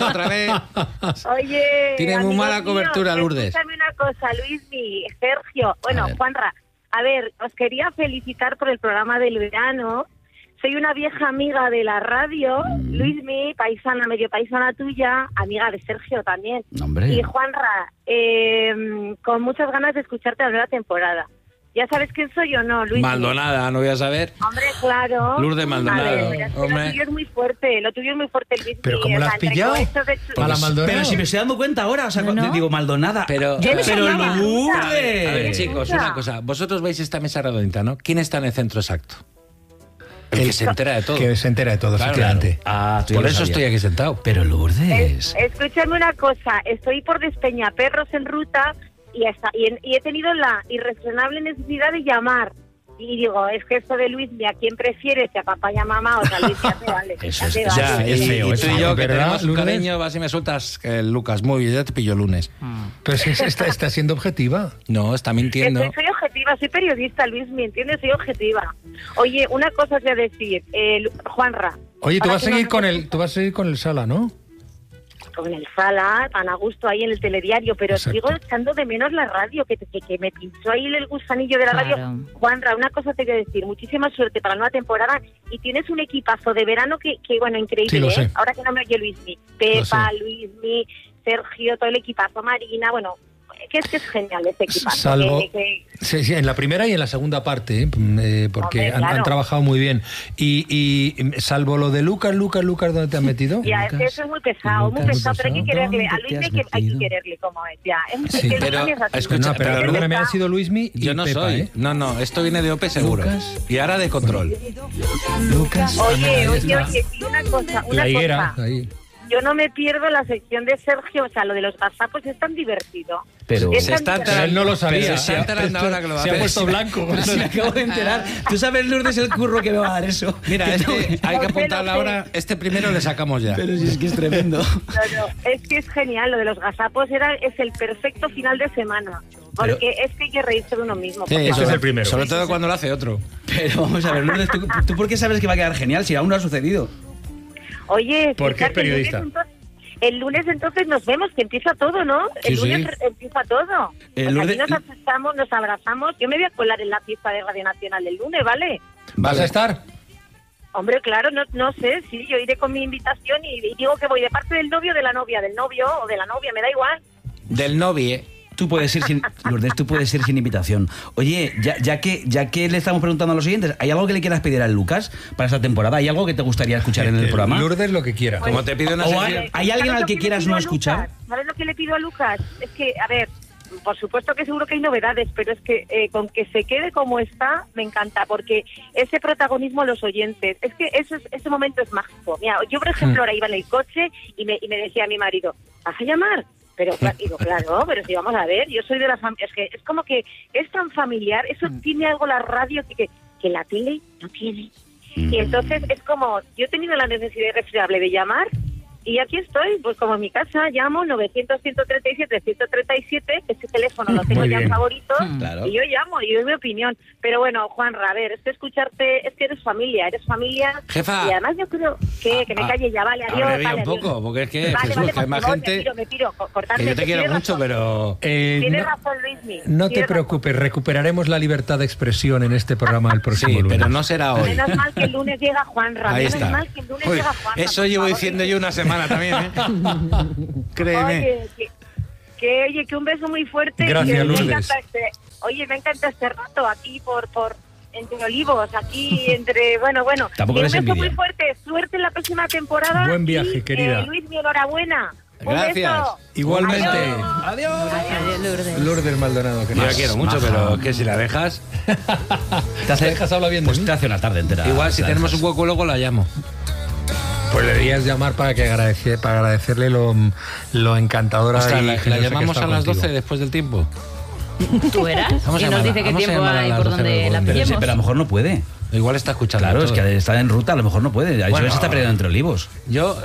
Oye, Tiene muy amigos mala míos, cobertura, Lourdes. Escúchame una cosa, Luismi, Sergio, A ver. Juanra, a ver, os quería felicitar por el programa del verano. Soy una vieja amiga de la radio, Luismi, paisana, medio paisana tuya, amiga de Sergio también. Hombre. Y Juanra, con muchas ganas de escucharte la nueva temporada. ¿Ya sabes quién soy o no, Luismi? Maldonada, no voy a saber. Hombre, claro. Lourdes Maldonado, A ver, pero es que hombre. lo tuyo es muy fuerte, Luismi. Pero ¿cómo la has entre pillado? cohetes de A la Maldonado. Pero si me estoy dando cuenta ahora, o sea, No. digo Maldonada. Pero- Yo no sabía. Lourdes. A ver, chicos, una cosa. Vosotros veis esta mesa redondita, ¿no? ¿Quién está en el centro exacto? El que se entera de todo. Que se entera de todo, Claro, efectivamente. Ah, tú ya Por lo eso sabías. estoy aquí sentado. Pero Lourdes. Escúchame una cosa, estoy por Despeñaperros en ruta y he tenido la irrefrenable necesidad de llamar. Y digo, es que esto de Luis, ¿a quién prefieres? ¿Si a papá y a mamá? O sea, Luis, ya te vale. Eso ya es- te eso vale. Ya, es y, feo, y es tú y feo. yo, que ¿Verdad, tenemos un Lourdes? cariño, vas y me sueltas, Lucas, muy bien, ya te pillo el lunes. Pero si está siendo objetiva. No, está mintiendo. Soy objetiva, soy periodista, Luis, ¿me entiendes? Soy objetiva. Oye, una cosa os voy a decir, Juanra. Oye, tú para vas a que seguir no- con el Sala, ¿no? con el Sala, tan a gusto ahí en el telediario, pero Exacto. sigo echando de menos la radio, que me pinchó ahí el gusanillo de la radio. Juanra, una cosa te quiero decir, muchísima suerte para la nueva temporada, y tienes un equipazo de verano que bueno, increíble, Sí, lo sé. Ahora que no me oye Luismi, Pepa, Luismi, Sergio, todo el equipazo, Marina, bueno, que es genial ese equipazo. Salvo, sí, en la primera y en la segunda parte, porque Hombre, claro. han trabajado muy bien. Y salvo lo de Lucas, ¿dónde te has metido? Ya, es que eso es muy pesado, pero hay que quererle, a Luismi hay que quererle como es, ya. Sí, pero, escucha, pero perdóname, ha sido Luismi y yo no Pepa, soy. No, esto viene de OPE seguro. Lucas. Y ahora de control. Lucas. Oye, y una cosa. La higuera, ahí. Yo no me pierdo la sección de Sergio, o sea, lo de los gazapos es tan divertido. Pero Es se tan está divertido. Pero él no lo sabía. Pero se está enterando ahora que lo va a Se ha hacer. puesto blanco. Pero si me acabo de enterar. Tú sabes, Lourdes, el curro que me va a dar eso. Mira, hay que Lo apuntarla sé. ahora. Este primero le sacamos ya. Pero si es que es tremendo. No, es que es genial, lo de los gazapos es el perfecto final de semana. Porque es que hay que reírse de uno mismo. Sí, Este es el primero. Sobre todo cuando lo hace otro. Pero vamos a ver, Lourdes, ¿tú por qué sabes que va a quedar genial si aún no ha sucedido? Oye, Porque es fíjate, periodista. El lunes entonces nos vemos, que empieza todo, ¿no? El Sí, lunes sí. empieza todo. Pues Lourdes- aquí nos asustamos, nos abrazamos. Yo me voy a colar en la fiesta de Radio Nacional el lunes, ¿vale? ¿Vas a estar? Hombre, claro, no sé, sí, yo iré con mi invitación y digo que voy de parte del novio, de la novia, del novio o de la novia, me da igual. Del novie. Tú puedes ir sin, Lourdes, tú puedes ir sin invitación. Oye, ya que le estamos preguntando a los oyentes, ¿hay algo que le quieras pedir al Lucas para esta temporada? ¿Hay algo que te gustaría escuchar en el programa? Lourdes lo que quiera. Como te pido una O sección. ¿hay alguien ¿Sabes al lo que le quieras pido no a escuchar? Lucas? ¿Sabes lo que le pido a Lucas? Es que, a ver, por supuesto que seguro que hay novedades, pero es que con que se quede como está, me encanta, porque ese protagonismo a los oyentes, es que ese momento es mágico. Mira, yo, por ejemplo, ahora iba en el coche y me decía a mi marido, ¿vas a llamar? Pero digo, claro, pero si vamos a ver, yo soy de la familia, es que es como que es tan familiar, eso tiene algo la radio que la tele no tiene. Y entonces es como, yo he tenido la necesidad irrefrenable de llamar y aquí estoy, pues como en mi casa, llamo 900-137-137, ese teléfono lo tengo Muy ya en bien. favoritos, Claro. y yo llamo y doy mi opinión. Pero bueno, Juanra, a ver, es que escucharte, es que eres familia, Jefa. y además yo creo que me calle ya, vale, adiós. Abrevia Vale, un adiós. poco, porque es que, Vale, Jesús, vale, que hay más por favor, gente. me tiro, cortarme, Que yo te quiero tienes mucho, razón. pero. Tienes No, razón, Luismi. no te tienes preocupes, recuperaremos la libertad de expresión en este programa el próximo Sí, lunes. pero no será razón. hoy. Menos mal que el lunes llega Juanra, Ahí menos está. mal que el lunes Uy, llega Juanra. eso por llevo favor. diciendo yo una semana también, ¿eh? Créeme. Oye, que un beso muy fuerte. Gracias, que Lourdes. Me encanta este rato aquí entre olivos, aquí entre, bueno. Tampoco Y un les beso envidia. muy fuerte, suerte en la próxima temporada. Buen viaje, y, querida. Luis, mi enhorabuena. Un Gracias. beso. Igualmente. Adiós. Adiós, Lourdes. Lourdes Maldonado, que Yo la más quiero mucho, maja. pero que si la dejas. Te hace, dejas hablar bien de pues mí? te hace una tarde entera. Igual si La tenemos dejas. un hueco luego la llamo. Pues le deberías llamar para agradecerle lo encantadora Ostras, y la generosa que llamamos está a las contigo. 12 después del tiempo. Tú verás. Vamos Y a nos llamarla, dice qué vamos a tiempo llamarla a hay las por 12 donde del la Golden. pillemos. Pero a lo mejor no puede. Igual está escuchando. Claro, es todo. que está en ruta, a lo mejor no puede. Eso Bueno. se está perdiendo entre olivos. Yo,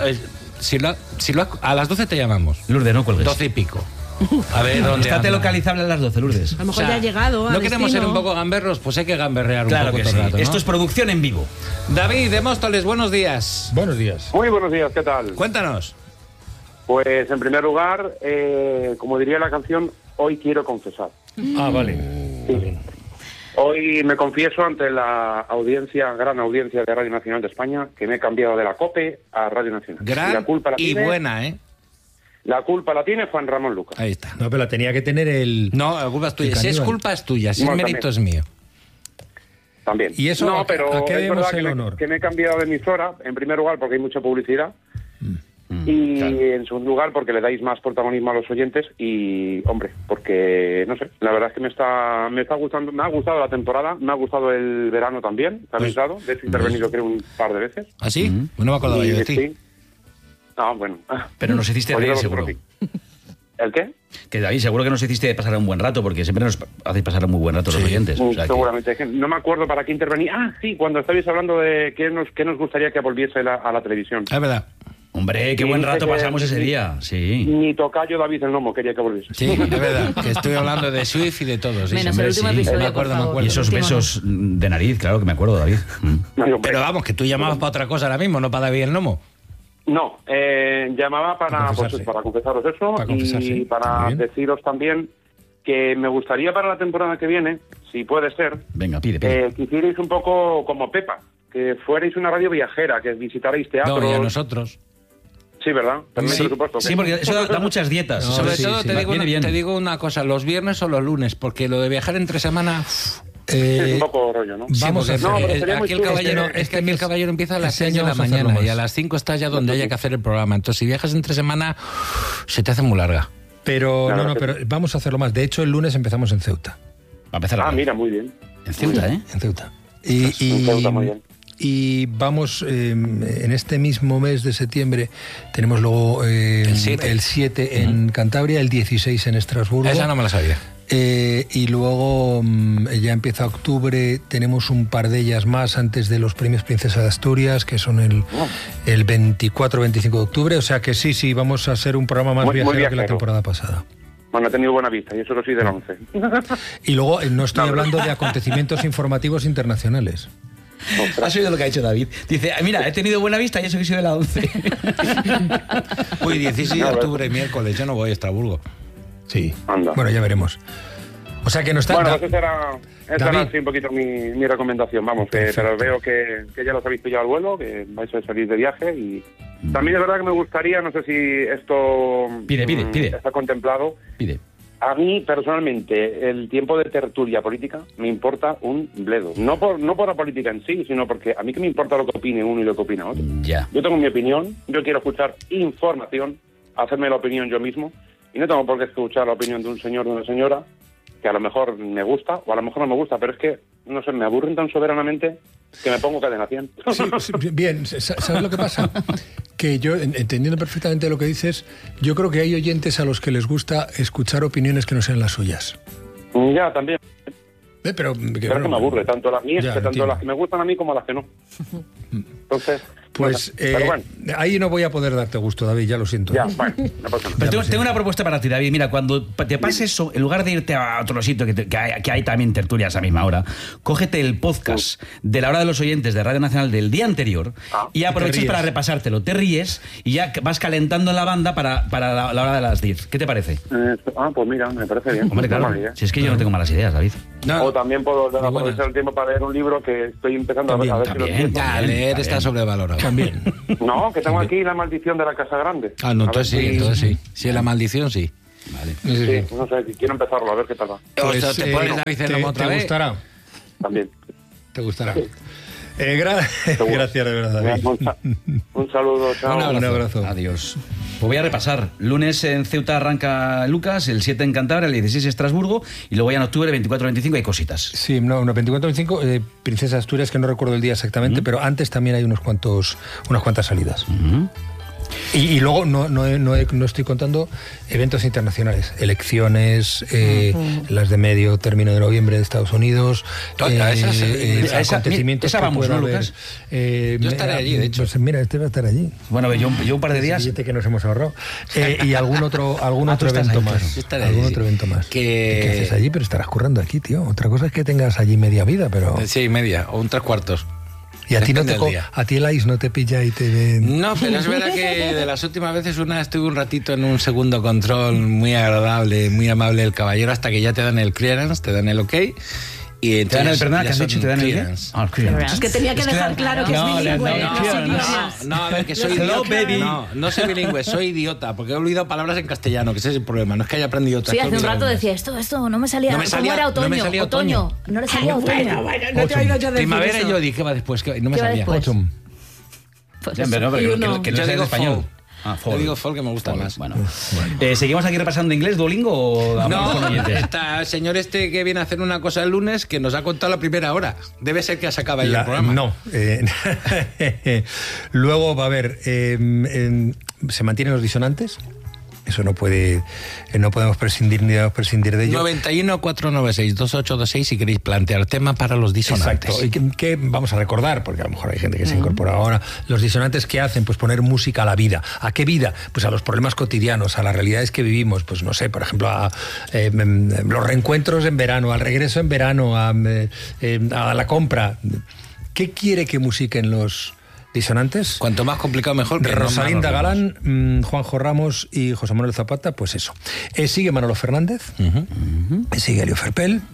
a las 12 te llamamos. Lourdes, no cuelgues. 12 y pico. A ver dónde. Estate anda. localizable a las 12, Lourdes. A lo mejor ya ha llegado. No a queremos ser destino. un poco gamberros, pues hay que gamberrear Claro un poco que todo sí. el rato, ¿no? Esto es producción en vivo. David de Móstoles, buenos días. Buenos días. Muy buenos días, ¿qué tal? Cuéntanos. Pues en primer lugar, como diría la canción, hoy quiero confesar. Ah, vale. Sí. Hoy me confieso ante la gran audiencia de Radio Nacional de España que me he cambiado de la COPE a Radio Nacional. Gran y la culpa la y tiene, buena, ¿eh? La culpa la tiene Juan Ramón Lucas. Ahí está. No, pero la tenía que tener el... No, la culpa es tuya. El Si es caníbal. culpa es tuya, si No, es mérito también. es mío. También. ¿Y eso no, a pero qué es debemos verdad el que honor? que me he cambiado de emisora, en primer lugar porque hay mucha publicidad. Y en segundo lugar porque le dais más protagonismo a los oyentes y, hombre, porque, no sé, la verdad es que me está gustando, me ha gustado la temporada, me ha gustado el verano también, ¿te habéis dado? De hecho, he intervenido creo un par de veces. ¿Ah, sí? No me acordaba yo de ti. Sí. Ah, bueno. Pero nos hiciste Pues reír, yo seguro. creo que sí. ¿El qué? Que David, seguro que nos hiciste pasar un buen rato, porque siempre nos hacéis pasar un muy buen rato los oyentes. O sea que- Seguramente. Es que no me acuerdo para qué intervenir. Ah, sí, cuando estabais hablando de qué nos gustaría que volviese a la televisión. Es verdad. Hombre, qué Sí, buen dice rato que- pasamos ese día. Sí. Ni tocayo David el Gnomo quería que volviese. Sí, es verdad. Que estoy hablando de Swift y de todo. Sí, Menos hombre, el último sí. episodio, Me por acuerdo, me favor. acuerdo. Y esos Último no. besos de nariz, claro que me acuerdo, David. Ay, hombre. Pero vamos, que tú llamabas para otra cosa ahora mismo, no para David el Nomo. No, llamaba para confesaros eso y para deciros también que me gustaría para la temporada que viene, si puede ser, venga, pide. Que hicierais un poco como Pepa, que fuerais una radio viajera, que visitarais teatros. No, y a nosotros. Sí, ¿verdad? También, sí, por supuesto. Sí, porque eso da muchas dietas. No, sobre todo te digo una cosa, los viernes o los lunes, porque lo de viajar entre semana... es un poco rollo, ¿no? Vamos a hacer. Aquí el caballero empieza a las 6 de la mañana y a las 5 estás ya donde haya que hacer el programa. Entonces, si viajas entre semana, se te hace muy larga. Pero pero vamos a hacerlo más. De hecho, el lunes empezamos en Ceuta. Va a empezar mira, muy bien. En Ceuta, ¿eh? En Ceuta. En Ceuta, muy bien. Y vamos, en este mismo mes de septiembre, tenemos luego el 7 en Cantabria, el 16 en Estrasburgo. Esa no me la sabía. Y luego ya empieza octubre, tenemos un par de ellas más antes de los premios Princesa de Asturias, que son el 24-25 de octubre. O sea que sí, vamos a hacer un programa más viajero que la temporada pasada. Bueno, he tenido buena vista y eso lo soy del 11. Y luego no estoy hablando de acontecimientos informativos internacionales. ¿Has oído lo que ha dicho David? Dice, mira, he tenido buena vista y eso que soy de la 11. Uy, 16 de octubre, miércoles, yo no voy a Estrasburgo. Sí. Anda. Bueno, ya veremos. O sea que no está... Bueno, pues esa era así un poquito mi recomendación. Vamos, pero veo que ya los habéis pillado al vuelo, que vais a salir de viaje y... También es verdad que me gustaría, no sé si esto... Pide. Está contemplado. Pide. A mí, personalmente, el tiempo de tertulia política me importa un bledo. No por la política en sí, sino porque a mí que me importa lo que opine uno y lo que opina otro. Ya. Yo tengo mi opinión, yo quiero escuchar información, hacerme la opinión yo mismo, y no tengo por qué escuchar la opinión de un señor o de una señora, que a lo mejor me gusta o a lo mejor no me gusta, pero es que, no sé, me aburren tan soberanamente que me pongo cadena 100. Sí, bien, ¿sabes lo que pasa? Que yo, entendiendo perfectamente lo que dices, yo creo que hay oyentes a los que les gusta escuchar opiniones que no sean las suyas. Ya, también. Pero que me aburre, tanto las mías, tanto las que me gustan a mí como las que no. Entonces... Pues bueno. Ahí no voy a poder darte gusto, David, ya lo siento. Ya, bueno, no pasa nada. Pero tengo una propuesta para ti, David. Mira, cuando te pase eso, en lugar de irte a otro sitio que hay también tertulias a misma hora, cógete el podcast de la hora de los oyentes de Radio Nacional del día anterior y aprovechas para repasártelo. Te ríes y ya vas calentando en la banda para la hora de las 10. ¿Qué te parece? Pues mira, me parece bien. Hombre, claro. Si es que yo no tengo malas ideas, David. No. O también puedo aprovechar el tiempo para leer un libro que estoy empezando a ver si lo entiendo. Leer está sobrevalorado. También. No, que tengo aquí La maldición de la Casa Grande. No, entonces sí. Sí, La maldición sí. Vale. Sí, no sé, quiero empezarlo, a ver qué tal va. Pues, ¿te pones David en la otra vez? ¿Te gustará? También. ¿Te gustará? Sí. Gracias, de verdad, David. Un saludo, chao. Un abrazo. Adiós. Pues voy a repasar. Lunes en Ceuta arranca Lucas, el 7 en Cantabria, el 16 en Estrasburgo y luego ya en octubre, 24-25 hay cositas. Sí, 24-25, Princesa de Asturias, que no recuerdo el día exactamente, pero antes también hay unas cuantas salidas. Y luego no estoy contando eventos internacionales, elecciones, las de medio término de noviembre de Estados Unidos, acontecimientos que pueda haber. Yo estaré allí, de hecho. Pues mira, este va a estar allí. Bueno, yo un par de días. Que nos hemos ahorrado. Y algún otro evento más. Algún otro evento más. ¿Qué haces allí? Pero estarás currando aquí, tío. Otra cosa es que tengas allí media vida, pero... Sí, media, o un 3/4. Y a ti el ICE no te pilla y te ven... No, pero es verdad que de las últimas veces estuve un ratito en un segundo control muy agradable, muy amable el caballero, hasta que ya te dan el clearance, te dan el ok. Y te dan el perdón que has dicho, te dan el clearance. Es que tenía que dejar claro que es bilingüe. No, a ver, que soy idiota. No soy bilingüe, soy idiota, porque he olvidado palabras en castellano, que ese es el problema, no es que haya aprendido otras. Sí, hace un rato decía, esto no me salía. ¿Cómo era otoño? No me salía otoño. No le salía otoño. No te he oído yo decir primavera eso. yo dije, va después, no me salía. Autumn. Pues que no yo digo español. Yo digo folk, que me gusta más. Bueno. ¿Seguimos aquí repasando inglés, Duolingo o no? Está el señor que viene a hacer una cosa el lunes que nos ha contado la primera hora. Debe ser que se acaba ya el programa. No. Luego va a haber... ¿se mantienen los disonantes? Eso no podemos prescindir ni debemos prescindir de ello. 91-496-2826 si queréis plantear tema para los disonantes. Exacto. ¿Y qué vamos a recordar? Porque a lo mejor hay gente que se incorpora ahora. Los disonantes, ¿qué hacen? Pues poner música a la vida. ¿A qué vida? Pues a los problemas cotidianos, a las realidades que vivimos. Pues no sé, por ejemplo, a los reencuentros en verano, al regreso en verano, a la compra. ¿Qué quiere que musiquen los disonantes. Cuanto más complicado mejor. Rosalinda Galán, Juanjo Ramos y José Manuel Zapata, pues eso. Sigue Manolo Fernández, sigue Elio Ferpel.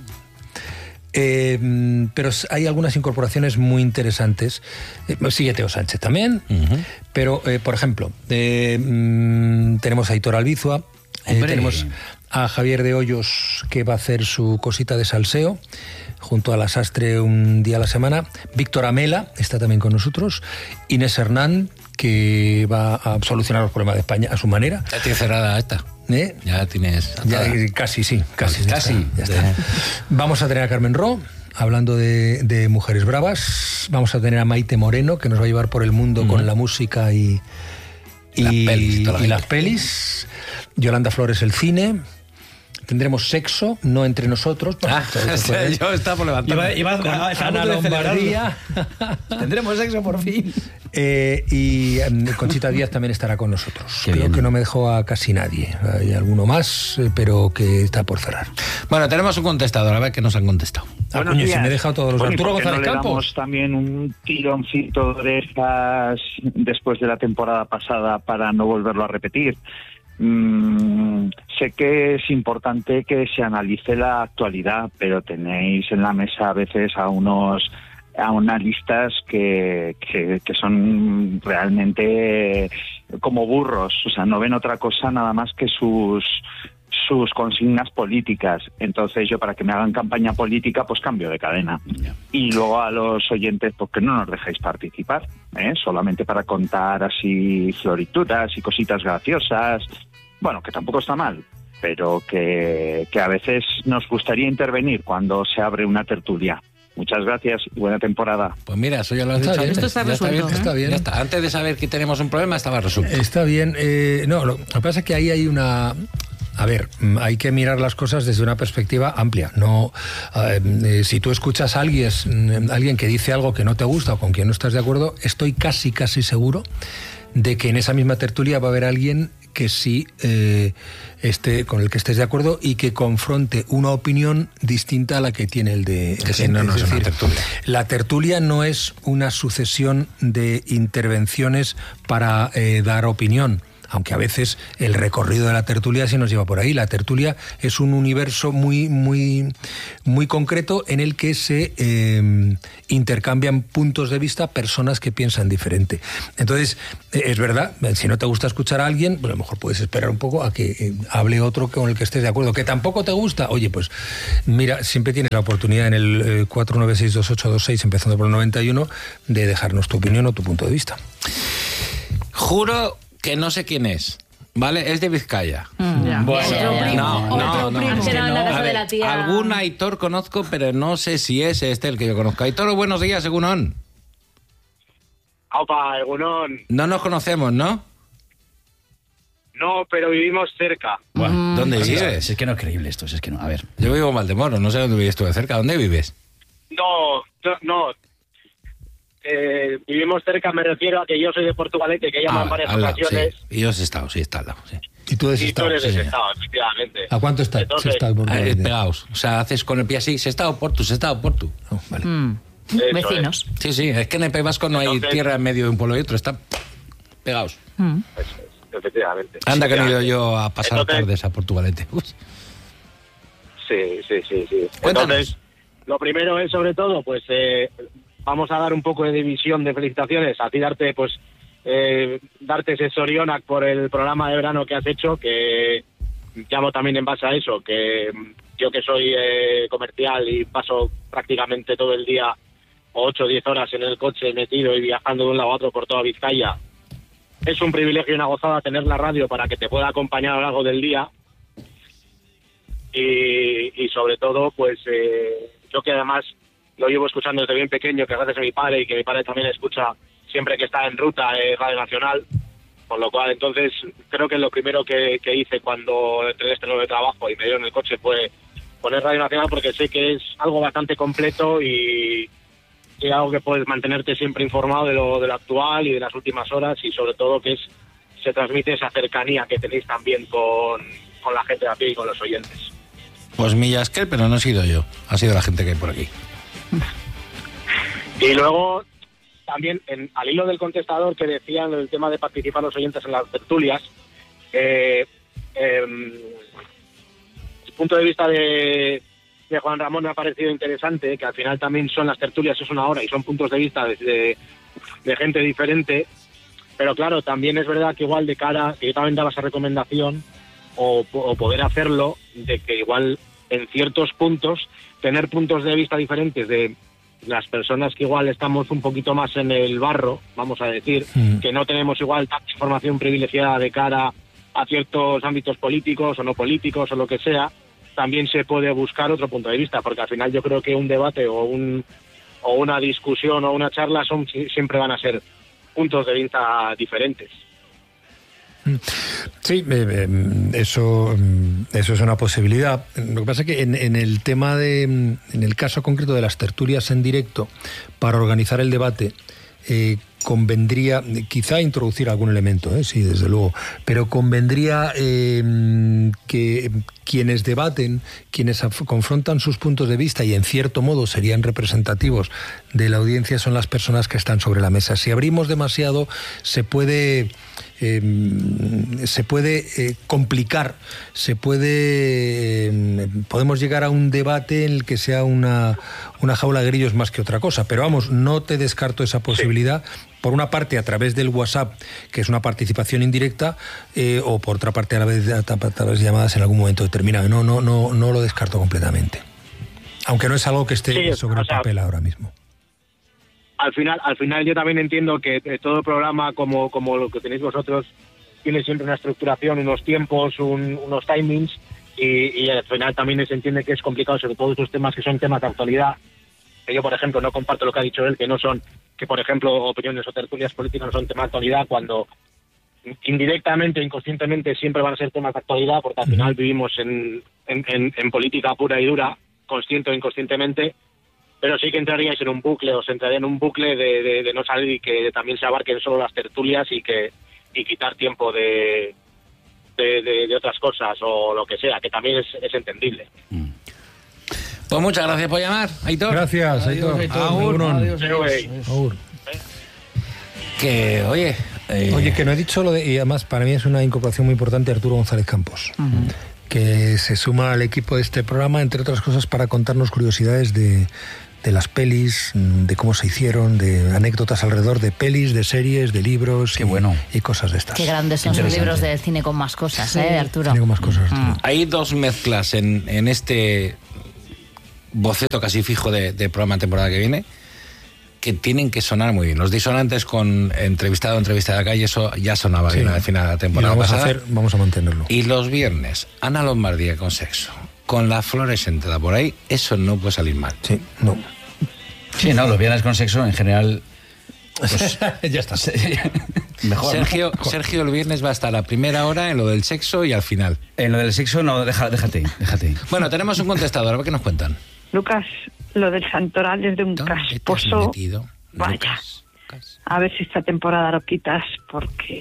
Pero hay algunas incorporaciones muy interesantes. Sigue Teo Sánchez también, pero por ejemplo tenemos a Aitor Albizua, tenemos a Javier de Hoyos, que va a hacer su cosita de salseo junto a la Sastre un día a la semana. Víctor Amela está también con nosotros. Inés Hernán, que va a solucionar los problemas de España a su manera. Ya tienes cerrada esta. Ya tienes... Ya, casi, sí. Casi. Ya está. Vamos a tener a Carmen Ro, hablando de mujeres bravas. Vamos a tener a Maite Moreno, que nos va a llevar por el mundo con la música y las pelis. Yolanda Flores, el cine. Tendremos sexo, no entre nosotros. Yo estaba por levantarme. Ana Lombardía. Tendremos sexo por fin. Y Conchita Díaz también estará con nosotros. Creo que no me dejó a casi nadie. Hay alguno más, pero que está por cerrar. Bueno, tenemos un contestador, a ver qué nos han contestado. Coño, si me he dejado todos los... Arturo González Campos. Campos. Damos también un tironcito de orejas después de la temporada pasada para no volverlo a repetir. Sé que es importante que se analice la actualidad, pero tenéis en la mesa a veces a unas listas que son realmente como burros, o sea, no ven otra cosa nada más que sus consignas políticas. Entonces yo, para que me hagan campaña política, pues cambio de cadena. Y luego a los oyentes, pues que no nos dejáis participar, solamente para contar así florituras y cositas graciosas. Bueno, que tampoco está mal, pero que a veces nos gustaría intervenir cuando se abre una tertulia. Muchas gracias y buena temporada. Pues mira, eso ya lo has dicho antes. Esto está resuelto. Está bien. Ya está. Antes de saber que tenemos un problema, estaba resuelto. Está bien. No, lo que pasa es que ahí hay una... A ver, hay que mirar las cosas desde una perspectiva amplia. No, si tú escuchas a alguien que dice algo que no te gusta o con quien no estás de acuerdo, estoy casi seguro de que en esa misma tertulia va a haber alguien que sí con el que estés de acuerdo y que confronte una opinión distinta a la que tiene el de... Que si no, no es una tertulia. La tertulia no es una sucesión de intervenciones para dar opinión, aunque a veces el recorrido de la tertulia sí nos lleva por ahí. La tertulia es un universo muy concreto en el que se intercambian puntos de vista personas que piensan diferente. Entonces, es verdad, si no te gusta escuchar a alguien, pues a lo mejor puedes esperar un poco a que hable otro con el que estés de acuerdo. Que tampoco te gusta, oye, pues mira, siempre tienes la oportunidad en el 4962826, empezando por el 91, de dejarnos tu opinión o tu punto de vista. Juro que no sé quién es, ¿vale? Es de Vizcaya. Bueno, algún Aitor conozco, pero no sé si es este el que yo conozco. Aitor, buenos días, Egunon. Aupa, Egunon. No nos conocemos, ¿no? No, pero vivimos cerca. Bueno, ¿dónde vives? Es que no es creíble esto, es que no. A ver. Yo vivo en Valdemoro, no sé dónde vives tú de cerca. ¿Dónde vives? No. Vivimos cerca, me refiero a que yo soy de Portugalete, que llaman varias ocasiones. Sí. Y yo he estado, sí, está al lado. Sí. Y tú eres Estado. Tú eres de Estado, efectivamente. ¿A cuánto está? Entonces, pegados. O sea, haces con el pie así, se está o Portu. Oh, vale. Vecinos. Sí, es que en el País Vasco no hay tierra en medio de un pueblo y otro, están pegados. Efectivamente. Anda que no he ido yo a pasar tardes a Portugalete. Sí. Cuéntanos. Entonces, lo primero es, sobre todo, pues vamos a dar un poco de división de felicitaciones, a ti darte ese sorionac por el programa de verano que has hecho, que llamo también en base a eso, que yo que soy comercial y paso prácticamente todo el día 8 o 10 horas en el coche metido y viajando de un lado a otro por toda Vizcaya, es un privilegio y una gozada tener la radio para que te pueda acompañar a lo largo del día y sobre todo, pues yo que además lo llevo escuchando desde bien pequeño, que gracias a mi padre y que mi padre también escucha siempre que está en ruta Radio Nacional, con lo cual entonces creo que lo primero que hice cuando entré en este nuevo trabajo y me dio en el coche fue poner Radio Nacional, porque sé que es algo bastante completo y algo que puedes mantenerte siempre informado de lo actual y de las últimas horas, y sobre todo que se transmite esa cercanía que tenéis también con la gente de a pie y con los oyentes. Pues Millasquel, pero no he sido yo, ha sido la gente que hay por aquí. Y luego, también, al hilo del contestador que decían el tema de participar los oyentes en las tertulias, el punto de vista de Juan Ramón me ha parecido interesante, que al final también son las tertulias, es una hora y son puntos de vista de gente diferente, pero claro, también es verdad que igual de cara, que yo también daba esa recomendación, o poder hacerlo, de que igual en ciertos puntos, tener puntos de vista diferentes de las personas que igual estamos un poquito más en el barro, vamos a decir, que no tenemos igual tanta información privilegiada de cara a ciertos ámbitos políticos o no políticos o lo que sea, también se puede buscar otro punto de vista, porque al final yo creo que un debate o una discusión o una charla siempre van a ser puntos de vista diferentes. Sí, eso es una posibilidad. Lo que pasa es que en el tema en el caso concreto de las tertulias en directo, para organizar el debate, convendría quizá introducir algún elemento, sí, desde luego, pero convendría que quienes debaten, quienes confrontan sus puntos de vista y en cierto modo serían representativos de la audiencia, son las personas que están sobre la mesa. Si abrimos demasiado se puede complicar, podemos llegar a un debate en el que sea una jaula de grillos más que otra cosa, pero vamos, no te descarto esa posibilidad, por una parte a través del WhatsApp, que es una participación indirecta, o por otra parte a través de llamadas en algún momento determinado. No lo descarto completamente, aunque no es algo que esté sobre el papel ahora mismo. Al final yo también entiendo que todo programa como lo que tenéis vosotros tiene siempre una estructuración, unos tiempos, unos timings, y al final también se entiende que es complicado, sobre todo estos temas que son temas de actualidad, que yo por ejemplo no comparto lo que ha dicho él, que por ejemplo opiniones o tertulias políticas no son temas de actualidad, cuando indirectamente, inconscientemente siempre van a ser temas de actualidad, porque al final vivimos en política pura y dura, consciente o inconscientemente. Pero sí que entraríais en un bucle, o se entraría en un bucle de no salir y que también se abarquen solo las tertulias y quitar tiempo de otras cosas o lo que sea, que también es entendible. Pues muchas gracias por llamar, Aitor. Gracias, Aitor. Agur. Que, oye... Oye, que no he dicho lo de... Y además, para mí es una incorporación muy importante, Arturo González Campos. Que se suma al equipo de este programa, entre otras cosas, para contarnos curiosidades de las pelis, de cómo se hicieron, de anécdotas alrededor de pelis, de series, de libros. Qué bueno. Y cosas de estas. Qué grandes son sus libros de cine con más cosas, Arturo. Cine con más cosas, Arturo. Hay dos mezclas en este boceto casi fijo de programa de temporada que viene, que tienen que sonar muy bien. Los disonantes con entrevistado o entrevistada de calle, eso ya sonaba bien al final de la temporada pasada. Vamos a mantenerlo. Y los viernes, Ana Lombardía con sexo, con la flores sentada por ahí, eso no puede salir mal. Sí, no. Sí, no, los viernes con sexo en general... Pues, ya está. Mejor, Sergio el viernes va a estar a primera hora en lo del sexo y al final. En lo del sexo no, déjate. Bueno, tenemos un contestador, a ver qué nos cuentan. Lucas, lo del Santoral es de un casposo. Vaya. Lucas. A ver si esta temporada lo quitas, porque...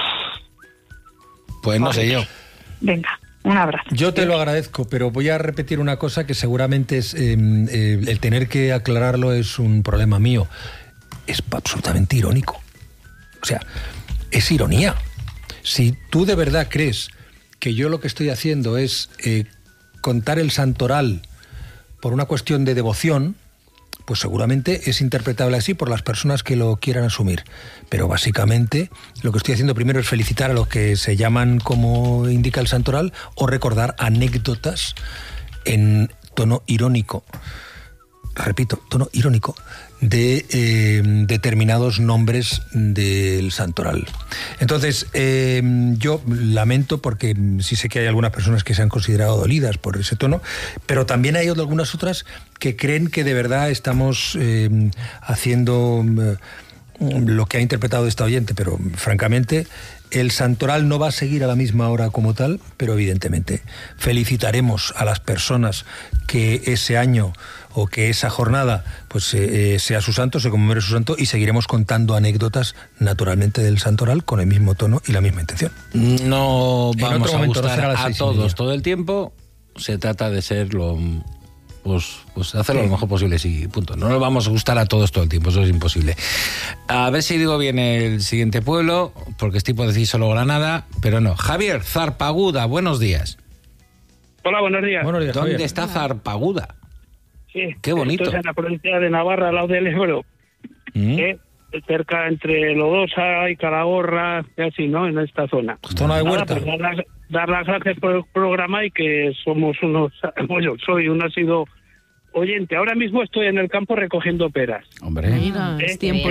Pues no sé yo. Venga, un abrazo. Yo te lo agradezco, pero voy a repetir una cosa que seguramente es el tener que aclararlo es un problema mío. Es absolutamente irónico. O sea, es ironía. Si tú de verdad crees que yo lo que estoy haciendo es contar el Santoral por una cuestión de devoción, pues seguramente es interpretable así por las personas que lo quieran asumir. Pero básicamente lo que estoy haciendo primero es felicitar a los que se llaman como indica el Santoral o recordar anécdotas en tono irónico. Repito, tono irónico de determinados nombres del Santoral. Entonces, yo lamento porque sí sé que hay algunas personas que se han considerado dolidas por ese tono, pero también hay algunas otras que creen que de verdad estamos haciendo lo que ha interpretado esta oyente, pero francamente el Santoral no va a seguir a la misma hora como tal, pero evidentemente felicitaremos a las personas que ese año o que esa jornada pues sea su santo, se conmemore su santo, y seguiremos contando anécdotas naturalmente del Santoral con el mismo tono y la misma intención. No vamos a gustar a todos todo el tiempo, se trata de ser lo hacerlo lo mejor posible, sí, punto. No nos vamos a gustar a todos todo el tiempo, eso es imposible. A ver si digo bien el siguiente pueblo, porque es tipo decir solo Granada, pero no. Javier, Zarpaguda, buenos días. Hola, buenos días. Buenos días, ¿Dónde Javier. está Zarpaguda? Sí, Qué bonito. esto es en la provincia de Navarra, al lado del Ebro. Cerca entre Lodosa y Calahorra, así, ¿no? En esta zona. Zona de huerta. Pues dar las gracias por el programa y que somos unos... Bueno, soy un asiduo oyente. Ahora mismo estoy en el campo recogiendo peras. Hombre. Mira, es tiempo.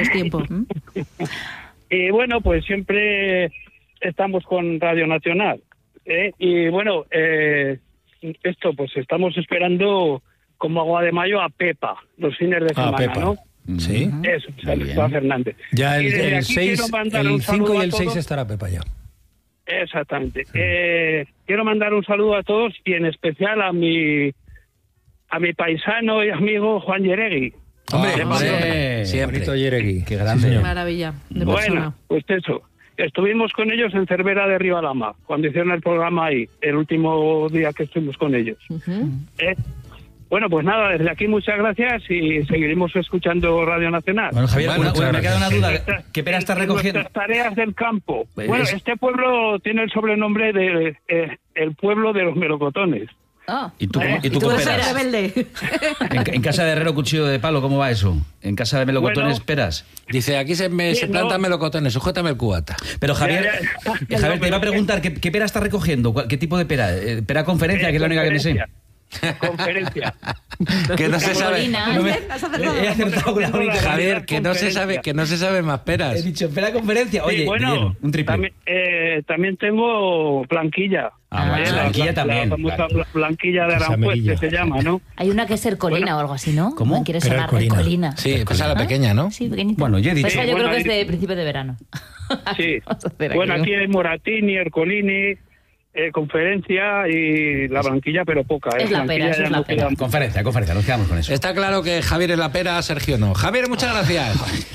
Y bueno, pues siempre estamos con Radio Nacional. Y bueno, esto pues estamos esperando como agua de mayo a Pepa, los fines de semana, Pepa. ¿no? Sí. Eso, Pepa Fernández. Ya Y desde el aquí 6, quiero mandar el un 5 saludo y a el 6 todos. estará Pepa ya. Exactamente. Quiero mandar un saludo a todos y en especial a mi paisano y amigo Juan Yeregui. Hombre, siempre. Bonito Yeregui. Qué grande. Sí, señor. Maravilla de Bueno, persona. pues eso. Estuvimos con ellos en Cervera de Ribalama, cuando hicieron el programa ahí, el último día que estuvimos con ellos. Bueno, pues nada, desde aquí muchas gracias y seguiremos escuchando Radio Nacional. Bueno, Javier, me queda una duda. ¿Qué pera estás En recogiendo? nuestras tareas del campo. Pues Bueno, es- este pueblo tiene el sobrenombre de el pueblo de los melocotones. ¿Y tú, ¿Y tú con eres peras? rebelde? En casa de herrero, cuchillo de palo, ¿cómo va eso? ¿En casa de melocotones, Bueno. peras? Dice, aquí se plantan melocotones, sujétame el cubata. Pero Javier, Ya. Javier, te iba a preguntar, ¿qué pera estás recogiendo? ¿Qué tipo de pera? ¿Pera conferencia, que es la única que me sé? Conferencia. Que no se sabe. No me- He acertado con la única. Javier, que no se sabe más He peras. dicho, pera conferencia. Oye, Sí, bueno, bien, un triple. también tengo Blanquilla. Bueno, Blanquilla también. La famosa Claro. Blanquilla de Es Aranjuez, amarilla. que se llama, ¿no? Hay una que es Ercolina o algo así, ¿no? ¿Cómo? ¿Me quieres Pero sonar? Ercolina. Ercolina. Sí, pues a la pequeña, ¿no? Sí, pequeñita. Bueno, yo he dicho- Esa yo Bueno, creo que es ahí- de principio de verano. Sí. Vamos a hacer Bueno, aquí. aquí hay Moratini, Ercolini, Conferencia y la Blanquilla, pero poca. Es la Blanquilla pera, eso ya es la no pera. queda- Conferencia, nos quedamos con eso. Está claro que Javier es la pera, Sergio no. Javier, muchas gracias.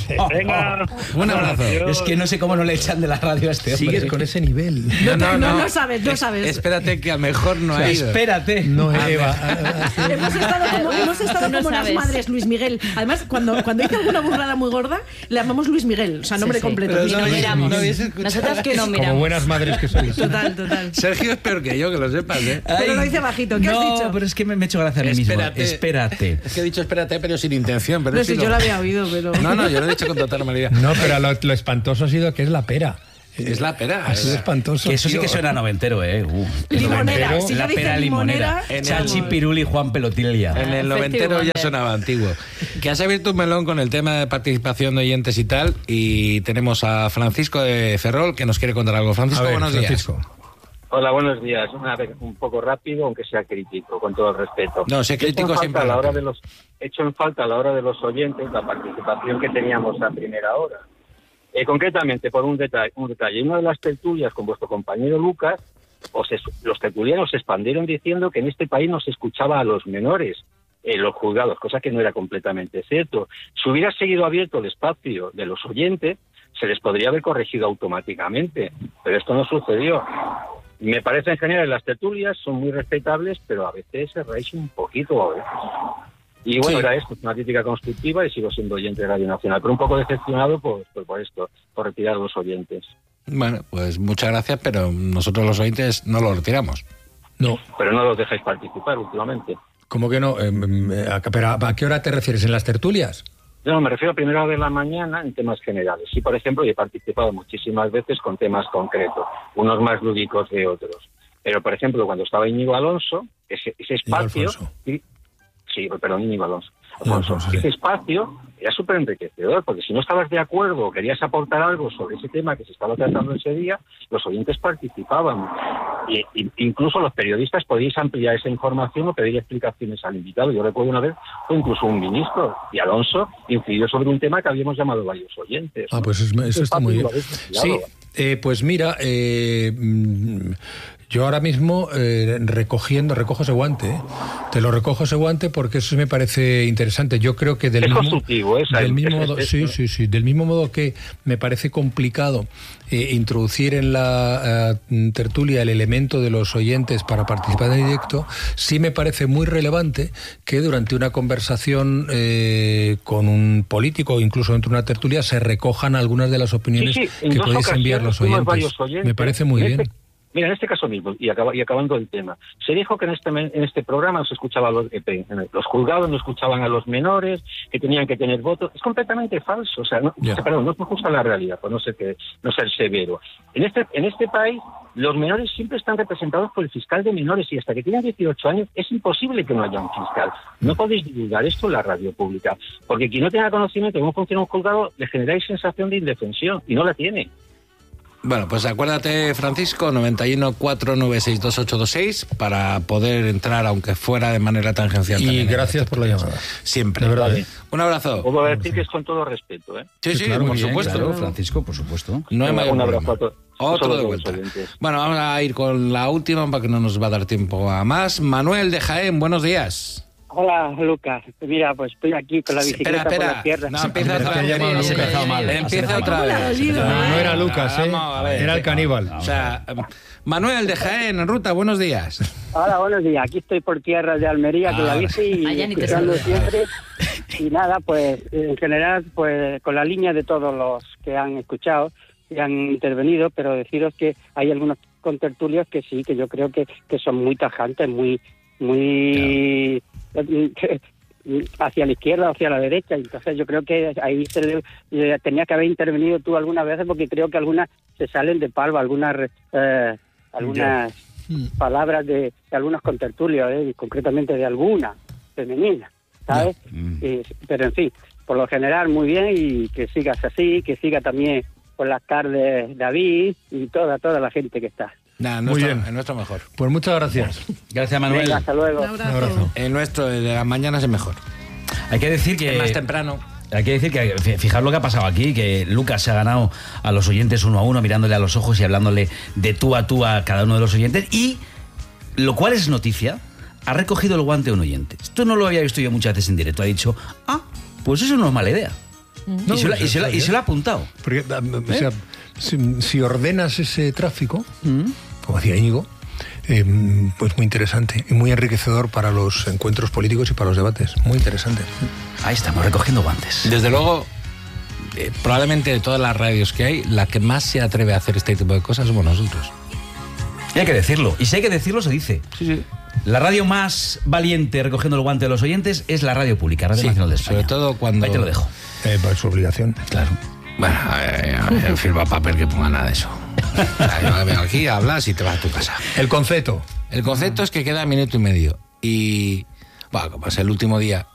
Venga, Un abrazo. Es que no sé cómo no le echan de la radio a este hombre. Sigues con ese nivel. No sabes. Espérate que a lo mejor no ha ido. Espérate. No, Eva. Hemos estado Tú no como las sabes. madres, Luis Miguel. Además, cuando dice alguna burrada muy gorda, le llamamos Luis Miguel, o sea, nombre Sí, sí. completo. Pero Luis Y no no Miguel. miramos. no habéis escuchado Nosotras que no Como miramos. buenas madres que sois. Total. Sergio es peor que yo, que lo sepas, ¿eh? Pero lo dice bajito. ¿Qué has No, dicho? pero es que me he hecho gracia a mí mismo. Espérate. Es que he dicho espérate, pero sin intención. Pero No sí sé, yo lo había oído, pero... No, yo lo he dicho con total normalidad. No, pero lo espantoso ha sido que es la pera. Es la pera. Ha sido espantoso. Que eso sí tío. que suena noventero, ¿eh? Limonera, noventero. si la ya dice pera limonera. limonera... Chachi Piruli y Juan Pelotilia. En el noventero ya sonaba antiguo. Que has abierto un melón con el tema de participación de oyentes y tal. Y tenemos a Francisco de Ferrol que nos quiere contar algo. Francisco, A ver, buenos Francisco. Hola, buenos días. Una vez un poco rápido, aunque sea crítico, con todo el respeto. No, sé crítico siempre. Hecho en falta a la hora de los oyentes la participación que teníamos a primera hora. Concretamente, por un detalle. En una de las tertulias con vuestro compañero Lucas, los tertulianos se expandieron diciendo que en este país no se escuchaba a los menores, los juzgados, cosa que no era completamente cierto. Si hubiera seguido abierto el espacio de los oyentes, se les podría haber corregido automáticamente, pero esto no sucedió. Me parecen geniales las tertulias, son muy respetables, pero a veces se reís un poquito. Y bueno, Sí. era esto, una crítica constructiva y sigo siendo oyente de Radio Nacional, pero un poco decepcionado por esto, por retirar los oyentes. Bueno, pues muchas gracias, pero nosotros los oyentes no lo retiramos. No. Pero no los dejáis participar últimamente. ¿Cómo que no? Pero ¿a qué hora te refieres? ¿En las tertulias? No, me refiero a primera hora de la mañana en temas generales. Sí, por ejemplo, he participado muchísimas veces con temas concretos, unos más lúdicos que otros. Pero, por ejemplo, cuando estaba Íñigo Alonso, ese espacio... Íñigo Alonso. Ese espacio era súper enriquecedor, porque si no estabas de acuerdo o querías aportar algo sobre ese tema que se estaba tratando ese día, los oyentes participaban. Y incluso los periodistas podíais ampliar esa información o pedir explicaciones al invitado. Yo recuerdo una vez, fue incluso un ministro, y Alonso incidió sobre un tema que habíamos llamado varios oyentes. Ah, pues eso está muy bien. Sí, pues mira, Yo ahora mismo recojo ese guante, te lo recojo ese guante porque eso me parece interesante. Yo creo que del mismo modo, del mismo modo que me parece complicado introducir en la tertulia el elemento de los oyentes para participar en directo, sí me parece muy relevante que durante una conversación con un político o incluso dentro de una tertulia se recojan algunas de las opiniones que podéis enviar los oyentes. Me parece muy bien. Mira, en este caso mismo, y acabando el tema, se dijo que en este programa no se escuchaba los juzgados no escuchaban a los menores, que tenían que tener votos. Es completamente falso. O sea, no es justa la realidad, por no ser severo. En este país, los menores siempre están representados por el fiscal de menores y hasta que tienen 18 años es imposible que no haya un fiscal. No podéis divulgar esto en la radio pública, porque quien no tenga conocimiento de cómo funciona un juzgado, le generáis sensación de indefensión, y no la tiene. Bueno, pues acuérdate, Francisco, 91-496-2826 para poder entrar, aunque fuera de manera tangencial. Y gracias por la llamada. Siempre. De verdad. Vale. Un abrazo. Puedo decir que es con todo respeto, ¿eh? Sí, claro, por supuesto. Claro, Francisco, por supuesto. No hay mayor un abrazo problema. a todos. Otro de vuelta. Bueno, vamos a ir con la última porque no nos va a dar tiempo a más. Manuel de Jaén, buenos días. Hola, Lucas. Mira, pues estoy aquí con la bicicleta por la tierra. No, empieza otra vez. Empieza otra vez. No era Lucas, era el caníbal. O sea, Manuel de Jaén, en ruta, buenos días. Hola, buenos días. Aquí estoy por tierra de Almería con la bici y escuchando siempre. Y nada, pues en general, pues con la línea de todos los que han escuchado y han intervenido, pero deciros que hay algunos contertulios que sí, que yo creo que son muy tajantes, muy hacia la izquierda o hacia la derecha. Entonces yo creo que ahí tenía que haber intervenido tú algunas veces, porque creo que algunas se salen de palma, algunas palabras de algunos contertulios, concretamente de alguna femenina, ¿sabes? Pero en fin, por lo general muy bien, y que sigas así, que siga también por las tardes David y toda la gente que está. Muy bien. El nuestro mejor. Pues muchas gracias. Gracias, Manuel. Venga, hasta luego. Un abrazo. El nuestro de las mañanas es mejor. Hay que decir que... Es más temprano. Hay que decir que, fijaos lo que ha pasado aquí, que Lucas se ha ganado a los oyentes uno a uno, mirándole a los ojos y hablándole de tú a cada uno de los oyentes, y, lo cual es noticia, ha recogido el guante de un oyente. Esto no lo había visto yo muchas veces en directo. Ha dicho, pues eso no es mala idea. No, y se lo ha apuntado. Porque, o sea, si ordenas ese tráfico, como decía Íñigo, pues muy interesante y muy enriquecedor para los encuentros políticos y para los debates. Muy interesante. Ahí estamos, recogiendo guantes. Desde luego, probablemente de todas las radios que hay, la que más se atreve a hacer este tipo de cosas somos nosotros. Y hay que decirlo. Y si hay que decirlo, se dice. Sí. La radio más valiente recogiendo el guante de los oyentes es la radio pública, Radio Nacional de España. Sobre todo cuando... Ahí te lo dejo. Por su obligación. Claro. Bueno, firma papel que ponga nada de eso. Yo vengo aquí, hablas y te vas a tu casa. El concepto. El concepto es que queda minuto y medio. Y, bueno, como es el último día,